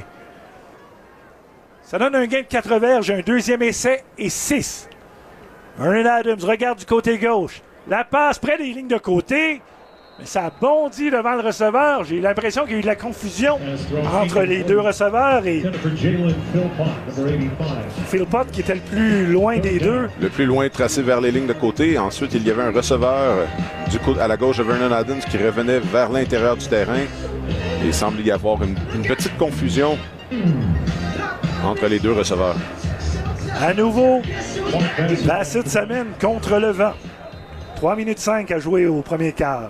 Ça donne un gain de 4 verges, un deuxième essai et 6. Vernon Adams regarde du côté gauche. La passe près des lignes de côté. Mais ça bondit devant le receveur. J'ai l'impression qu'il y a eu de la confusion entre les deux receveurs et Philpott qui était le plus loin des deux. Le plus loin tracé vers les lignes de côté. Ensuite, il y avait un receveur à la gauche de Vernon Adams qui revenait vers l'intérieur du terrain. Et il semble y avoir une petite confusion entre les deux receveurs. À nouveau, Bassett s'amène contre le vent. 3 minutes 5 à jouer au premier quart.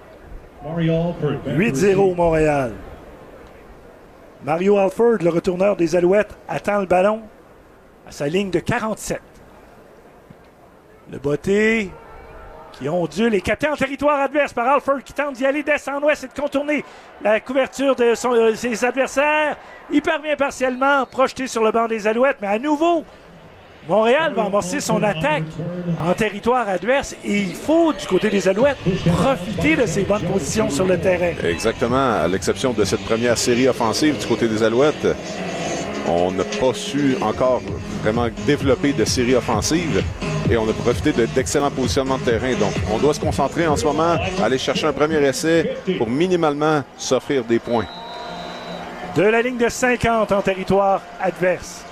8-0 Montréal. Mario Alford, le retourneur des Alouettes, attend le ballon à sa ligne de 47. Le botté qui ondule est capté en territoire adverse par Alford qui tente d'y aller d'est-en-ouest et de contourner la couverture de ses adversaires. Il parvient partiellement, projeté sur le banc des Alouettes, mais à nouveau, Montréal va amorcer son attaque en territoire adverse et il faut, du côté des Alouettes, profiter de ses bonnes positions sur le terrain. Exactement, à l'exception de cette première série offensive du côté des Alouettes, on n'a pas su encore vraiment développer de série offensive et on a profité d'excellents positionnements de terrain. Donc, on doit se concentrer en ce moment, aller chercher un premier essai pour minimalement s'offrir des points. De la ligne de 50 en territoire adverse.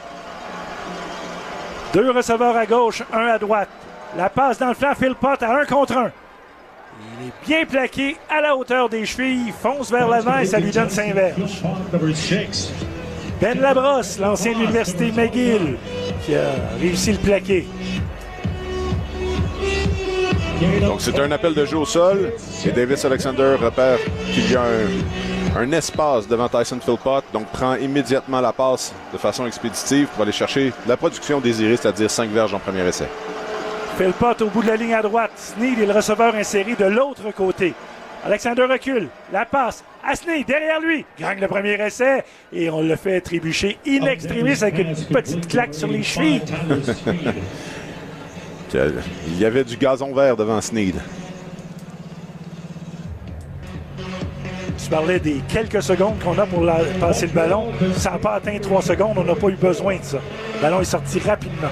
2 receveurs à gauche, 1 à droite. La passe dans le flanc, Philpott à 1 contre 1. Il est bien plaqué à la hauteur des chevilles. Il fonce vers l'avant et ça lui donne 5 verges. Ben Labrosse, l'ancien de l'Université McGill, qui a réussi le plaqué. Donc c'est un appel de jeu au sol et Davis Alexander repère qu'il y a un espace devant Tyson Philpott, donc prend immédiatement la passe de façon expéditive pour aller chercher la production désirée, c'est-à-dire 5 verges en premier essai. Philpott au bout de la ligne à droite. Sneed est le receveur inséré de l'autre côté. Alexander recule. La passe à Sneed derrière lui. Gagne le premier essai et on le fait trébucher in extremis avec une petite claque sur les chevilles. Il y avait du gazon vert devant Sneed. Tu parlais des quelques secondes qu'on a pour passer le ballon. Ça n'a pas atteint 3 secondes. On n'a pas eu besoin de ça. Le ballon est sorti rapidement.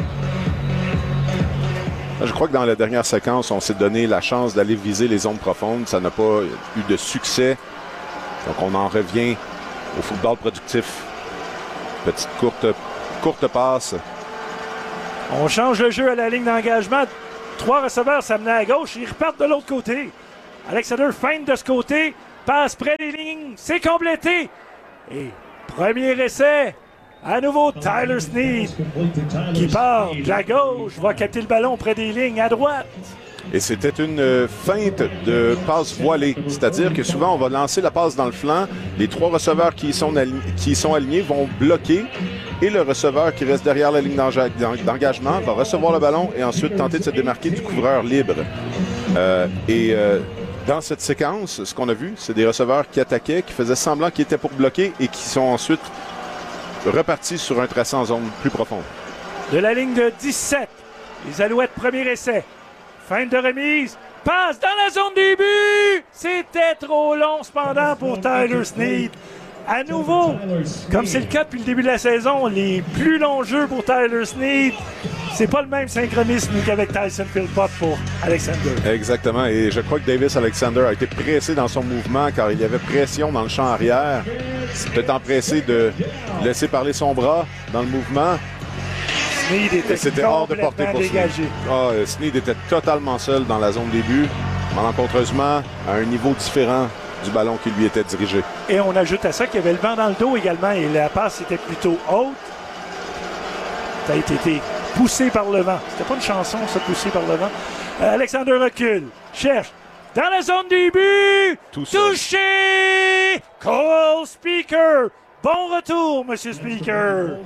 Je crois que dans la dernière séquence, on s'est donné la chance d'aller viser les zones profondes. Ça n'a pas eu de succès. Donc, on en revient au football productif. Petite courte passe. On change le jeu à la ligne d'engagement. 3 receveurs s'amenaient à gauche. Ils repartent de l'autre côté. Alexander feinte de ce côté. Passe près des lignes. C'est complété. Et premier essai. À nouveau, Tyler Snead qui part de la gauche, va capter le ballon près des lignes à droite. Et c'était une feinte de passe voilée. C'est-à-dire que souvent, on va lancer la passe dans le flanc. Les 3 receveurs qui sont alignés vont bloquer. Et le receveur qui reste derrière la ligne d'engagement va recevoir le ballon et ensuite tenter de se démarquer du couvreur libre. Dans cette séquence, ce qu'on a vu, c'est des receveurs qui attaquaient, qui faisaient semblant qu'ils étaient pour bloquer et qui sont ensuite repartis sur un tracé en zone plus profonde. De la ligne de 17, les Alouettes, premier essai. Feinte de remise, passe dans la zone des buts! C'était trop long cependant pour Tyler Snead. À nouveau, comme c'est le cas depuis le début de la saison, les plus longs jeux pour Tyler Snead, c'est pas le même synchronisme qu'avec Tyson Philpott pour Alexander. Exactement, et je crois que Davis Alexander a été pressé dans son mouvement car il y avait pression dans le champ arrière. C'est peut-être empressé de laisser parler son bras dans le mouvement. Snead était hors de portée pour dégagé. Snead était totalement seul dans la zone des buts, malencontreusement à un niveau différent du ballon qui lui était dirigé. Et on ajoute à ça qu'il y avait le vent dans le dos également et la passe était plutôt haute. Ça a été poussé par le vent. C'était pas une chanson, ça, poussé par le vent. Alexander recule, cherche, dans la zone des buts, touché! Cole Speaker! Bon retour, Monsieur Speaker!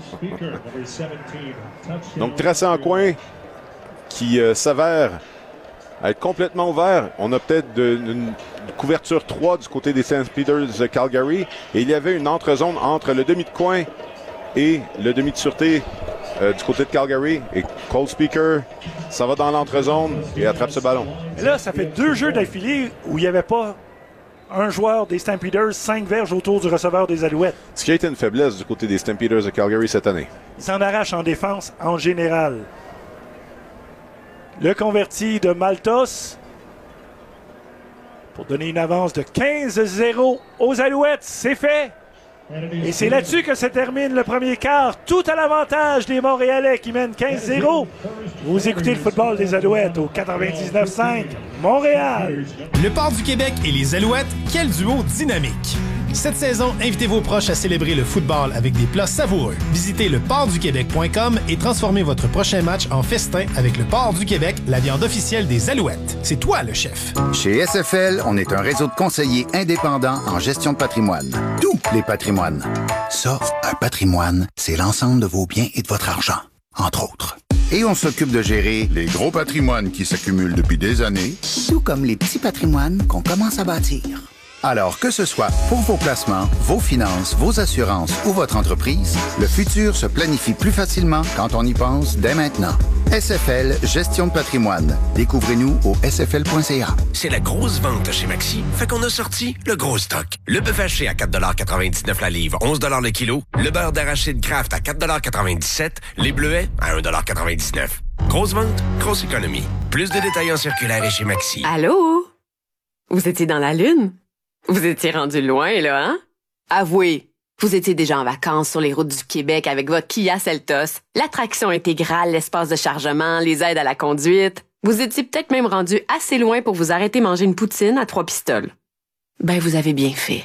Donc, tracé en coin qui s'avère être complètement ouvert. On a peut-être une couverture 3 du côté des St. Peters de Calgary. Et il y avait une entre-zone entre le demi de coin et le demi de sûreté du côté de Calgary. Et Cole Speaker, ça va dans l'entre-zone et attrape ce ballon. Et là, ça fait 2 jeux d'affilée où il n'y avait pas un joueur des Stampeders, 5 verges autour du receveur des Alouettes. Ce qui a été une faiblesse du côté des Stampeders de Calgary cette année. Ils s'en arrachent en défense en général. Le converti de Maltos pour donner une avance de 15-0 aux Alouettes. C'est fait. Et c'est là-dessus que se termine le premier quart. Tout à l'avantage des Montréalais qui mènent 15-0. Vous écoutez le football des Alouettes au 99.5 Montréal. Le Port du Québec et les Alouettes, quel duo dynamique! Cette saison, invitez vos proches à célébrer le football avec des plats savoureux. Visitez leportduquebec.com et transformez votre prochain match en festin avec le Port du Québec, la viande officielle des Alouettes. C'est toi le chef. Chez SFL, on est un réseau de conseillers indépendants en gestion de patrimoine. Tous les patrimoines. Ça, un patrimoine, c'est l'ensemble de vos biens et de votre argent, entre autres. Et on s'occupe de gérer les gros patrimoines qui s'accumulent depuis des années, tout comme les petits patrimoines qu'on commence à bâtir. Alors que ce soit pour vos placements, vos finances, vos assurances ou votre entreprise, le futur se planifie plus facilement quand on y pense dès maintenant. SFL Gestion de patrimoine. Découvrez-nous au sfl.ca. C'est la grosse vente chez Maxi, fait qu'on a sorti le gros stock. Le bœuf haché à 4,99 la livre, 11 le kilo. Le beurre d'arachide Kraft à 4,97 les bleuets à 1,99 Grosse vente, grosse économie. Plus de détails en circulaire et chez Maxi. Allô? Vous étiez dans la Lune? Vous étiez rendu loin, là, hein? Avouez, vous étiez déjà en vacances sur les routes du Québec avec votre Kia Seltos, l'attraction intégrale, l'espace de chargement, les aides à la conduite. Vous étiez peut-être même rendu assez loin pour vous arrêter manger une poutine à 3 pistoles. Ben, vous avez bien fait.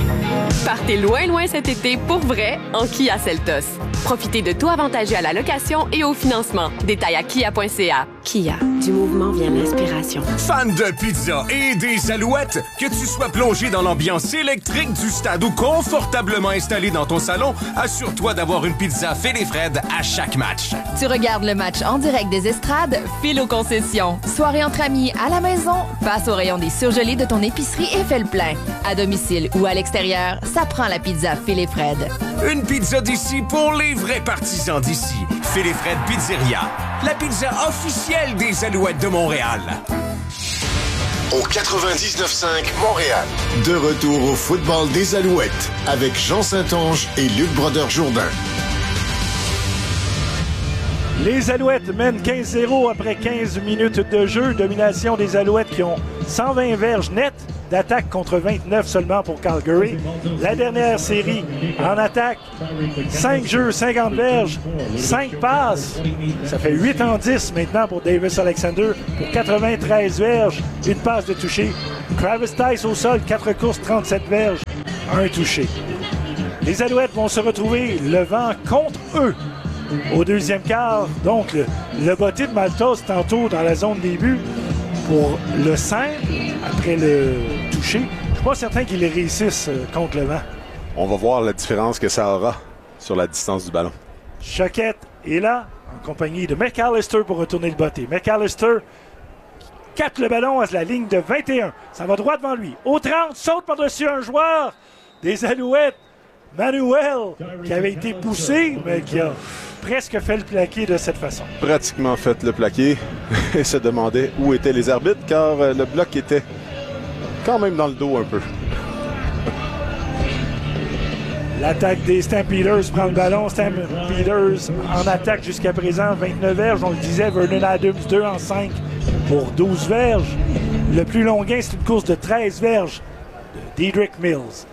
Partez loin, loin cet été pour vrai en Kia Seltos. Profitez de tout avantagé à la location et au financement. Détails à kia.ca. Kia, du mouvement vient l'inspiration. Fan de pizza et des Alouettes, que tu sois plongé dans l'ambiance électrique du stade ou confortablement installé dans ton salon, assure-toi d'avoir une pizza Phil et Fred à chaque match. Tu regardes le match en direct des estrades, file aux concessions. Soirée entre amis à la maison, passe au rayon des surgelés de ton épicerie et fais le plein. À domicile ou à l'extérieur, ça prend la pizza Phil et Fred. Une pizza d'ici pour les vrais partisans d'ici. Phil et Fred Pizzeria, la pizza officielle des Alouettes de Montréal. au 99.5 Montréal. De retour au football des Alouettes avec Jean Saint-Onge et Luc Brodeur-Jourdain. Les Alouettes mènent 15-0 après 15 minutes de jeu. Domination des Alouettes qui ont 120 verges nettes d'attaque contre 29 seulement pour Calgary. La dernière série en attaque, 5 jeux, 50 verges, 5 passes. Ça fait 8 en 10 maintenant pour Davis Alexander pour 93 verges, une passe de toucher. Travis Tice au sol, 4 courses, 37 verges, un touché. Les Alouettes vont se retrouver le vent contre eux au deuxième quart. Donc, le botté de Maltos tantôt dans la zone début pour le simple, après le toucher. Je ne suis pas certain qu'ils les réussissent contre le vent. On va voir la différence que ça aura sur la distance du ballon. Choquette est là, en compagnie de McAllister pour retourner le botté. McAllister capte le ballon à la ligne de 21. Ça va droit devant lui. Au 30, saute par-dessus un joueur des Alouettes, Manuel, qui avait été poussé, mais qui a presque fait le plaqué de cette façon. Pratiquement fait le plaqué et se demandait où étaient les arbitres, car le bloc était quand même dans le dos un peu. L'attaque des Stampeders prend le ballon. Stampeders en attaque jusqu'à présent, 29 verges. On le disait, Vernon Adams 2 en 5 pour 12 verges. Le plus long gain, c'est une course de 13 verges de Dedrick Mills.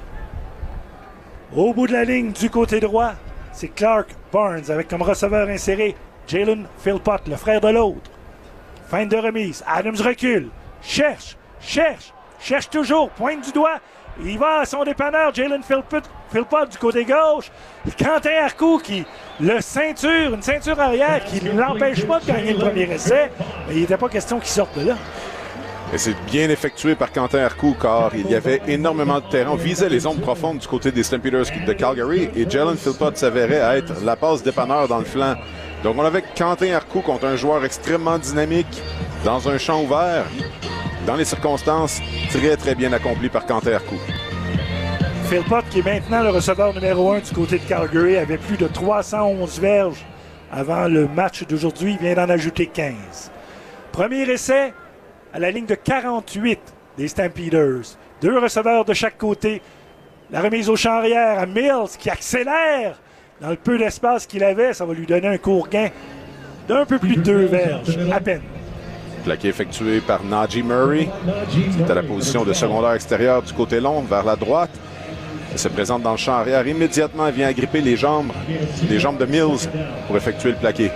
Au bout de la ligne, du côté droit, c'est Clark Barnes avec comme receveur inséré Jalen Philpott, le frère de l'autre. Fin de remise. Adams recule. Cherche toujours. Pointe du doigt. Il va à son dépanneur, Jalen Philpott du côté gauche. Quentin Arcou qui une ceinture arrière qui ne l'empêche pas de gagner le premier essai. Mais il n'était pas question qu'il sorte de là. Et c'est bien effectué par Quentin Arcou, car il y avait énormément de terrain. On visait les zones profondes du côté des Stampeders de Calgary et Jalen Philpott s'avérait être la passe dépanneur dans le flanc. Donc on avait Quentin Arcou contre un joueur extrêmement dynamique dans un champ ouvert. Dans les circonstances, très très bien accompli par Quentin Arcou. Philpott, qui est maintenant le receveur numéro 1 du côté de Calgary, avait plus de 311 verges avant le match d'aujourd'hui. Il vient d'en ajouter 15. Premier essai à la ligne de 48 des Stampeders. 2 receveurs de chaque côté. La remise au champ arrière à Mills qui accélère dans le peu d'espace qu'il avait. Ça va lui donner un court gain d'un peu plus de 2 verges, à peine. Plaqué effectué par Najee Murray, qui est à la position de secondaire extérieur du côté long, vers la droite. Il se présente dans le champ arrière. Immédiatement, il vient agripper les jambes de Mills pour effectuer le plaqué.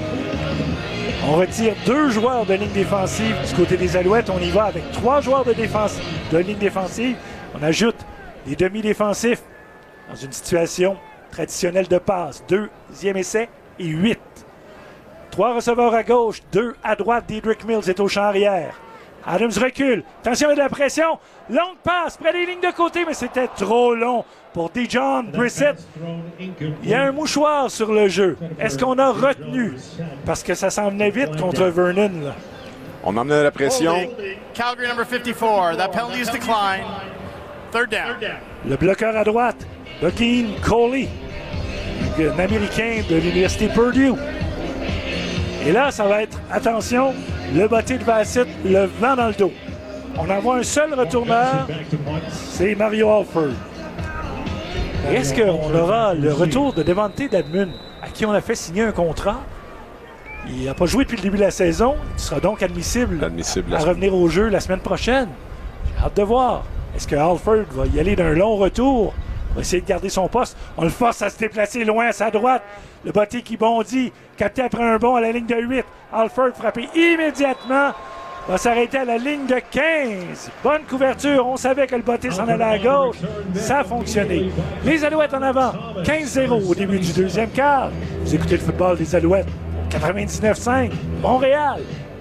On retire 2 joueurs de ligne défensive du côté des Alouettes. On y va avec 3 joueurs de ligne défensive. On ajoute des demi-défensifs dans une situation traditionnelle de passe. 2e essai et 8. 3 receveurs à gauche, 2 à droite. Dedrick Mills est au champ arrière. Adams recule. Attention, il y a de la pression. Longue passe près des lignes de côté, mais c'était trop long pour Dijon Brissett. Il y a un mouchoir sur le jeu. Est-ce qu'on a retenu? Parce que ça s'en venait vite contre Vernon. Là. On emmenait la pression. Calgary number 54. That penalty is declined. Third down. Le bloqueur à droite, Bucking Coley, un Américain de l'Université Purdue. Et là, ça va être, attention, le botté de Bassett, le vent dans le dos. On en voit un seul retourneur, c'est Mario Alford. Est-ce qu'on aura le retour de Devontae Dedmon, à qui on a fait signer un contrat? Il n'a pas joué depuis le début de la saison. Il sera donc admissible à revenir au jeu la semaine prochaine. J'ai hâte de voir. Est-ce que Alford va y aller d'un long retour? On va essayer de garder son poste. On le force à se déplacer loin à sa droite. Le botté qui bondit, capté après un bond à la ligne de 8. Alford frappé immédiatement. Va s'arrêter à la ligne de 15. Bonne couverture. On savait que le botté s'en allait à gauche. Ça a fonctionné. Les Alouettes en avant. 15-0 au début du deuxième quart. Vous écoutez le football des Alouettes. 99.5, Montréal.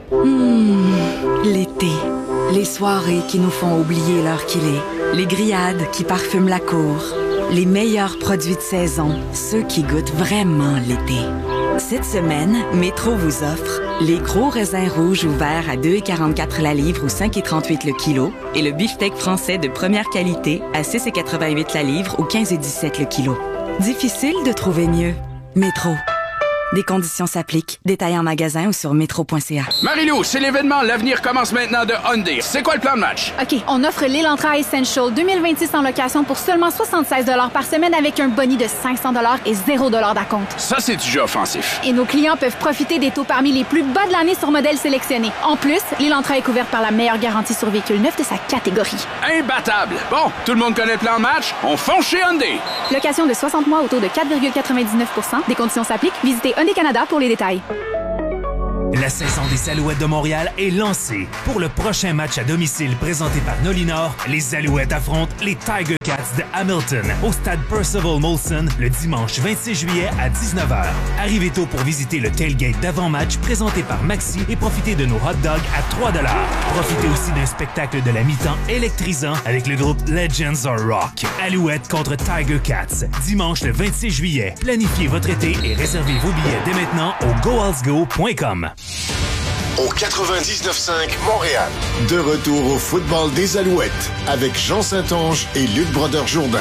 L'été. Les soirées qui nous font oublier l'heure qu'il est. Les grillades qui parfument la cour. Les meilleurs produits de saison. Ceux qui goûtent vraiment l'été. Cette semaine, Métro vous offre les gros raisins rouges ou verts à 2,44 la livre ou 5,38 le kilo et le beefsteak français de première qualité à 6,88 la livre ou 15,17 le kilo. Difficile de trouver mieux. Métro. Des conditions s'appliquent. Détails en magasin ou sur metro.ca. Marie-Lou, c'est l'événement L'avenir commence maintenant de Hyundai. C'est quoi le plan de match? OK, on offre l'Elantra Essential 2026 en location pour seulement 76 $ par semaine avec un boni de 500 $ et 0 $ d'acompte. Ça, c'est du jeu offensif. Et nos clients peuvent profiter des taux parmi les plus bas de l'année sur modèles sélectionnés. En plus, l'Elantra est couverte par la meilleure garantie sur véhicule neuf de sa catégorie. Imbattable! Bon, tout le monde connaît le plan de match? On fonce chez Hyundai! Location de 60 mois au taux de 4,99 %. Des conditions s'appliquent. Visitez Hyundai Canada pour les détails. La saison des Alouettes de Montréal est lancée. Pour le prochain match à domicile présenté par Nolinor, les Alouettes affrontent les Tiger Cats de Hamilton au stade Percival Molson le dimanche 26 juillet à 19h. Arrivez tôt pour visiter le tailgate d'avant-match présenté par Maxi et profitez de nos hot dogs à 3 $. Profitez aussi d'un spectacle de la mi-temps électrisant avec le groupe Legends are Rock. Alouettes contre Tiger Cats, dimanche le 26 juillet. Planifiez votre été et réservez vos billets dès maintenant au goalsgo.com. Au 99.5 Montréal. De retour au football des Alouettes avec Jean Saint-Onge et Luc Brodeur-Jourdain.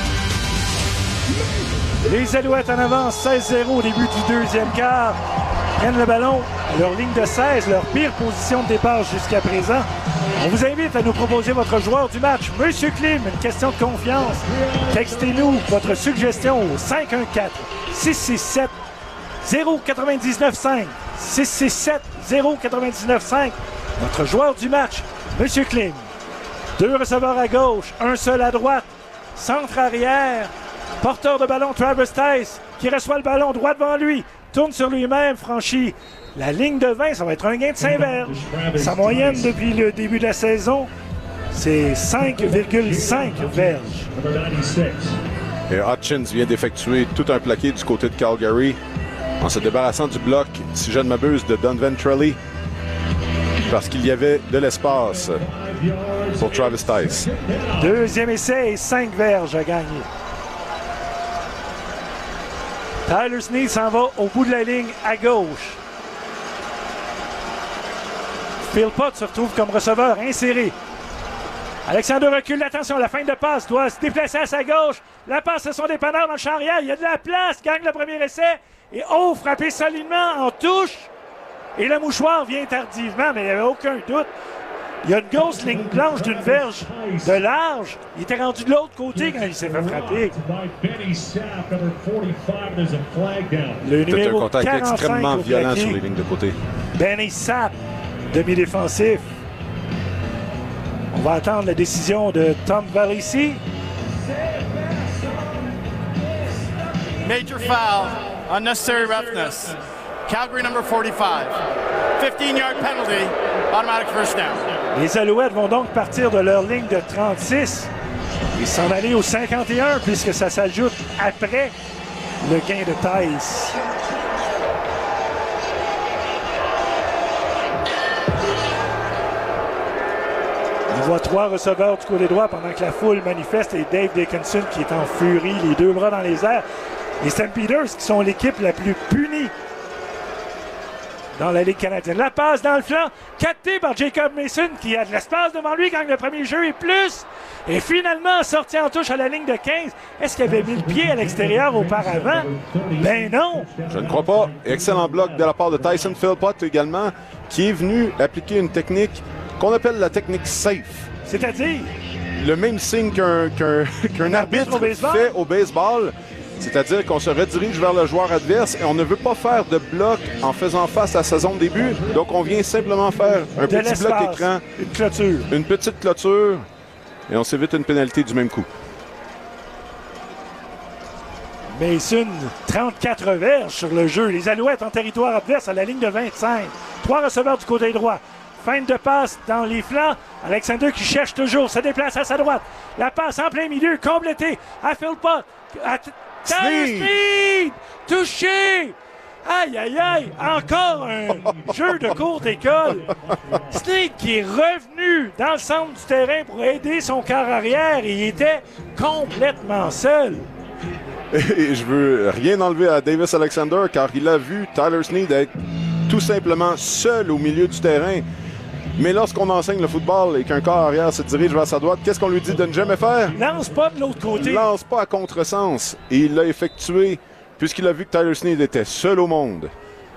Les Alouettes en avance 16-0 au début du deuxième quart. Prennent le ballon à leur ligne de 16, leur pire position de départ jusqu'à présent. On vous invite à nous proposer votre joueur du match. Monsieur Klim, une question de confiance. Textez-nous votre suggestion au 514-667-0995. 667-0995. Notre joueur du match, Monsieur Klim. 2 receveurs à gauche, un seul à droite. Centre arrière. Porteur de ballon, Travis Tice, qui reçoit le ballon droit devant lui. Tourne sur lui-même, franchit la ligne de 20. Ça va être un gain de 5 verges. Sa moyenne depuis le début de la saison, c'est 5,5 verges. Et Hutchins vient d'effectuer tout un plaqué du côté de Calgary en se débarrassant du bloc, si je ne m'abuse, de Don Ventrelli, parce qu'il y avait de l'espace pour Travis Tice. Deuxième essai et 5 verges à gagner. Tyler Snead s'en va au bout de la ligne à gauche. Philpott se retrouve comme receveur inséré. Alexander recule, attention, la fin de passe doit se déplacer à sa gauche. La passe à son dépanneur dans le champ arrière. Il y a de la place, gagne le premier essai. Et frappé solidement en touche. Et le mouchoir vient tardivement, mais il n'y avait aucun doute. Il y a une grosse ligne blanche d'une verge de large. Il était rendu de l'autre côté quand il s'est fait frapper. Le C'était un numéro contact 45 extrêmement au violent plaqué. sur les lignes de côté. Benny Sapp, demi-défensif. On va attendre la décision de Tom Valici. Major foul, unnecessary roughness. Calgary number 45. 15-yard penalty, automatic first down. Les Alouettes vont donc partir de leur ligne de 36 et s'en aller au 51 puisque ça s'ajoute après le gain de Tice. On voit 3 receveurs du côté droit pendant que la foule manifeste et Dave Dickinson qui est en furie, les 2 bras dans les airs. Les Stampeders qui sont l'équipe la plus punie dans la Ligue canadienne. La passe dans le flanc, captée par Jacob Mason qui a de l'espace devant lui, gagne le premier jeu et plus. Et finalement, sorti en touche à la ligne de 15. Est-ce qu'il avait mis le pied à l'extérieur auparavant? Ben non! Je ne crois pas. Excellent bloc de la part de Tyson Philpott également, qui est venu appliquer une technique qu'on appelle la technique safe. C'est-à-dire? Le même signe qu'un arbitre fait au baseball. C'est-à-dire qu'on se redirige vers le joueur adverse et on ne veut pas faire de bloc en faisant face à sa zone début. Donc, on vient simplement faire un petit bloc écran. Une clôture. Une petite clôture. Et on s'évite une pénalité du même coup. Mason, 34 verges sur le jeu. Les Alouettes en territoire adverse à la ligne de 25. 3 receveurs du côté droit. Fin de passe dans les flancs. Alexander qui cherche toujours, se déplace à sa droite. La passe en plein milieu, complétée à Philpott. Snead! Touché! Aïe, aïe, aïe! Encore un jeu de courte école. Snead qui est revenu dans le centre du terrain pour aider son quart arrière. Il était complètement seul. Et je veux rien enlever à Davis Alexander car il a vu Tyler Snead être tout simplement seul au milieu du terrain. Mais lorsqu'on enseigne le football et qu'un corps arrière se dirige vers sa droite, qu'est-ce qu'on lui dit de ne jamais faire? Lance pas de l'autre côté. Lance pas à contresens. Et il l'a effectué puisqu'il a vu que Tyler Snead était seul au monde.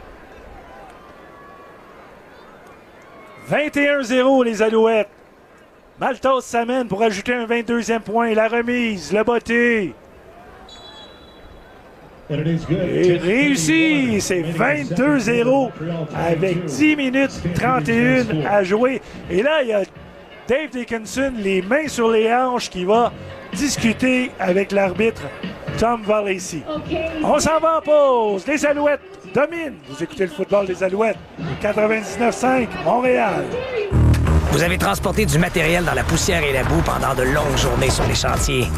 21-0 les Alouettes. Maltos s'amène pour ajouter un 22e point. La remise, le botté. Et réussi, c'est 22-0 avec 10 minutes 31 à jouer. Et là, il y a Dave Dickinson, les mains sur les hanches, qui va discuter avec l'arbitre Tom Valacy. On s'en va en pause. Les Alouettes dominent. Vous écoutez le football des Alouettes. 99.5 Montréal. Vous avez transporté du matériel dans la poussière et la boue pendant de longues journées sur les chantiers.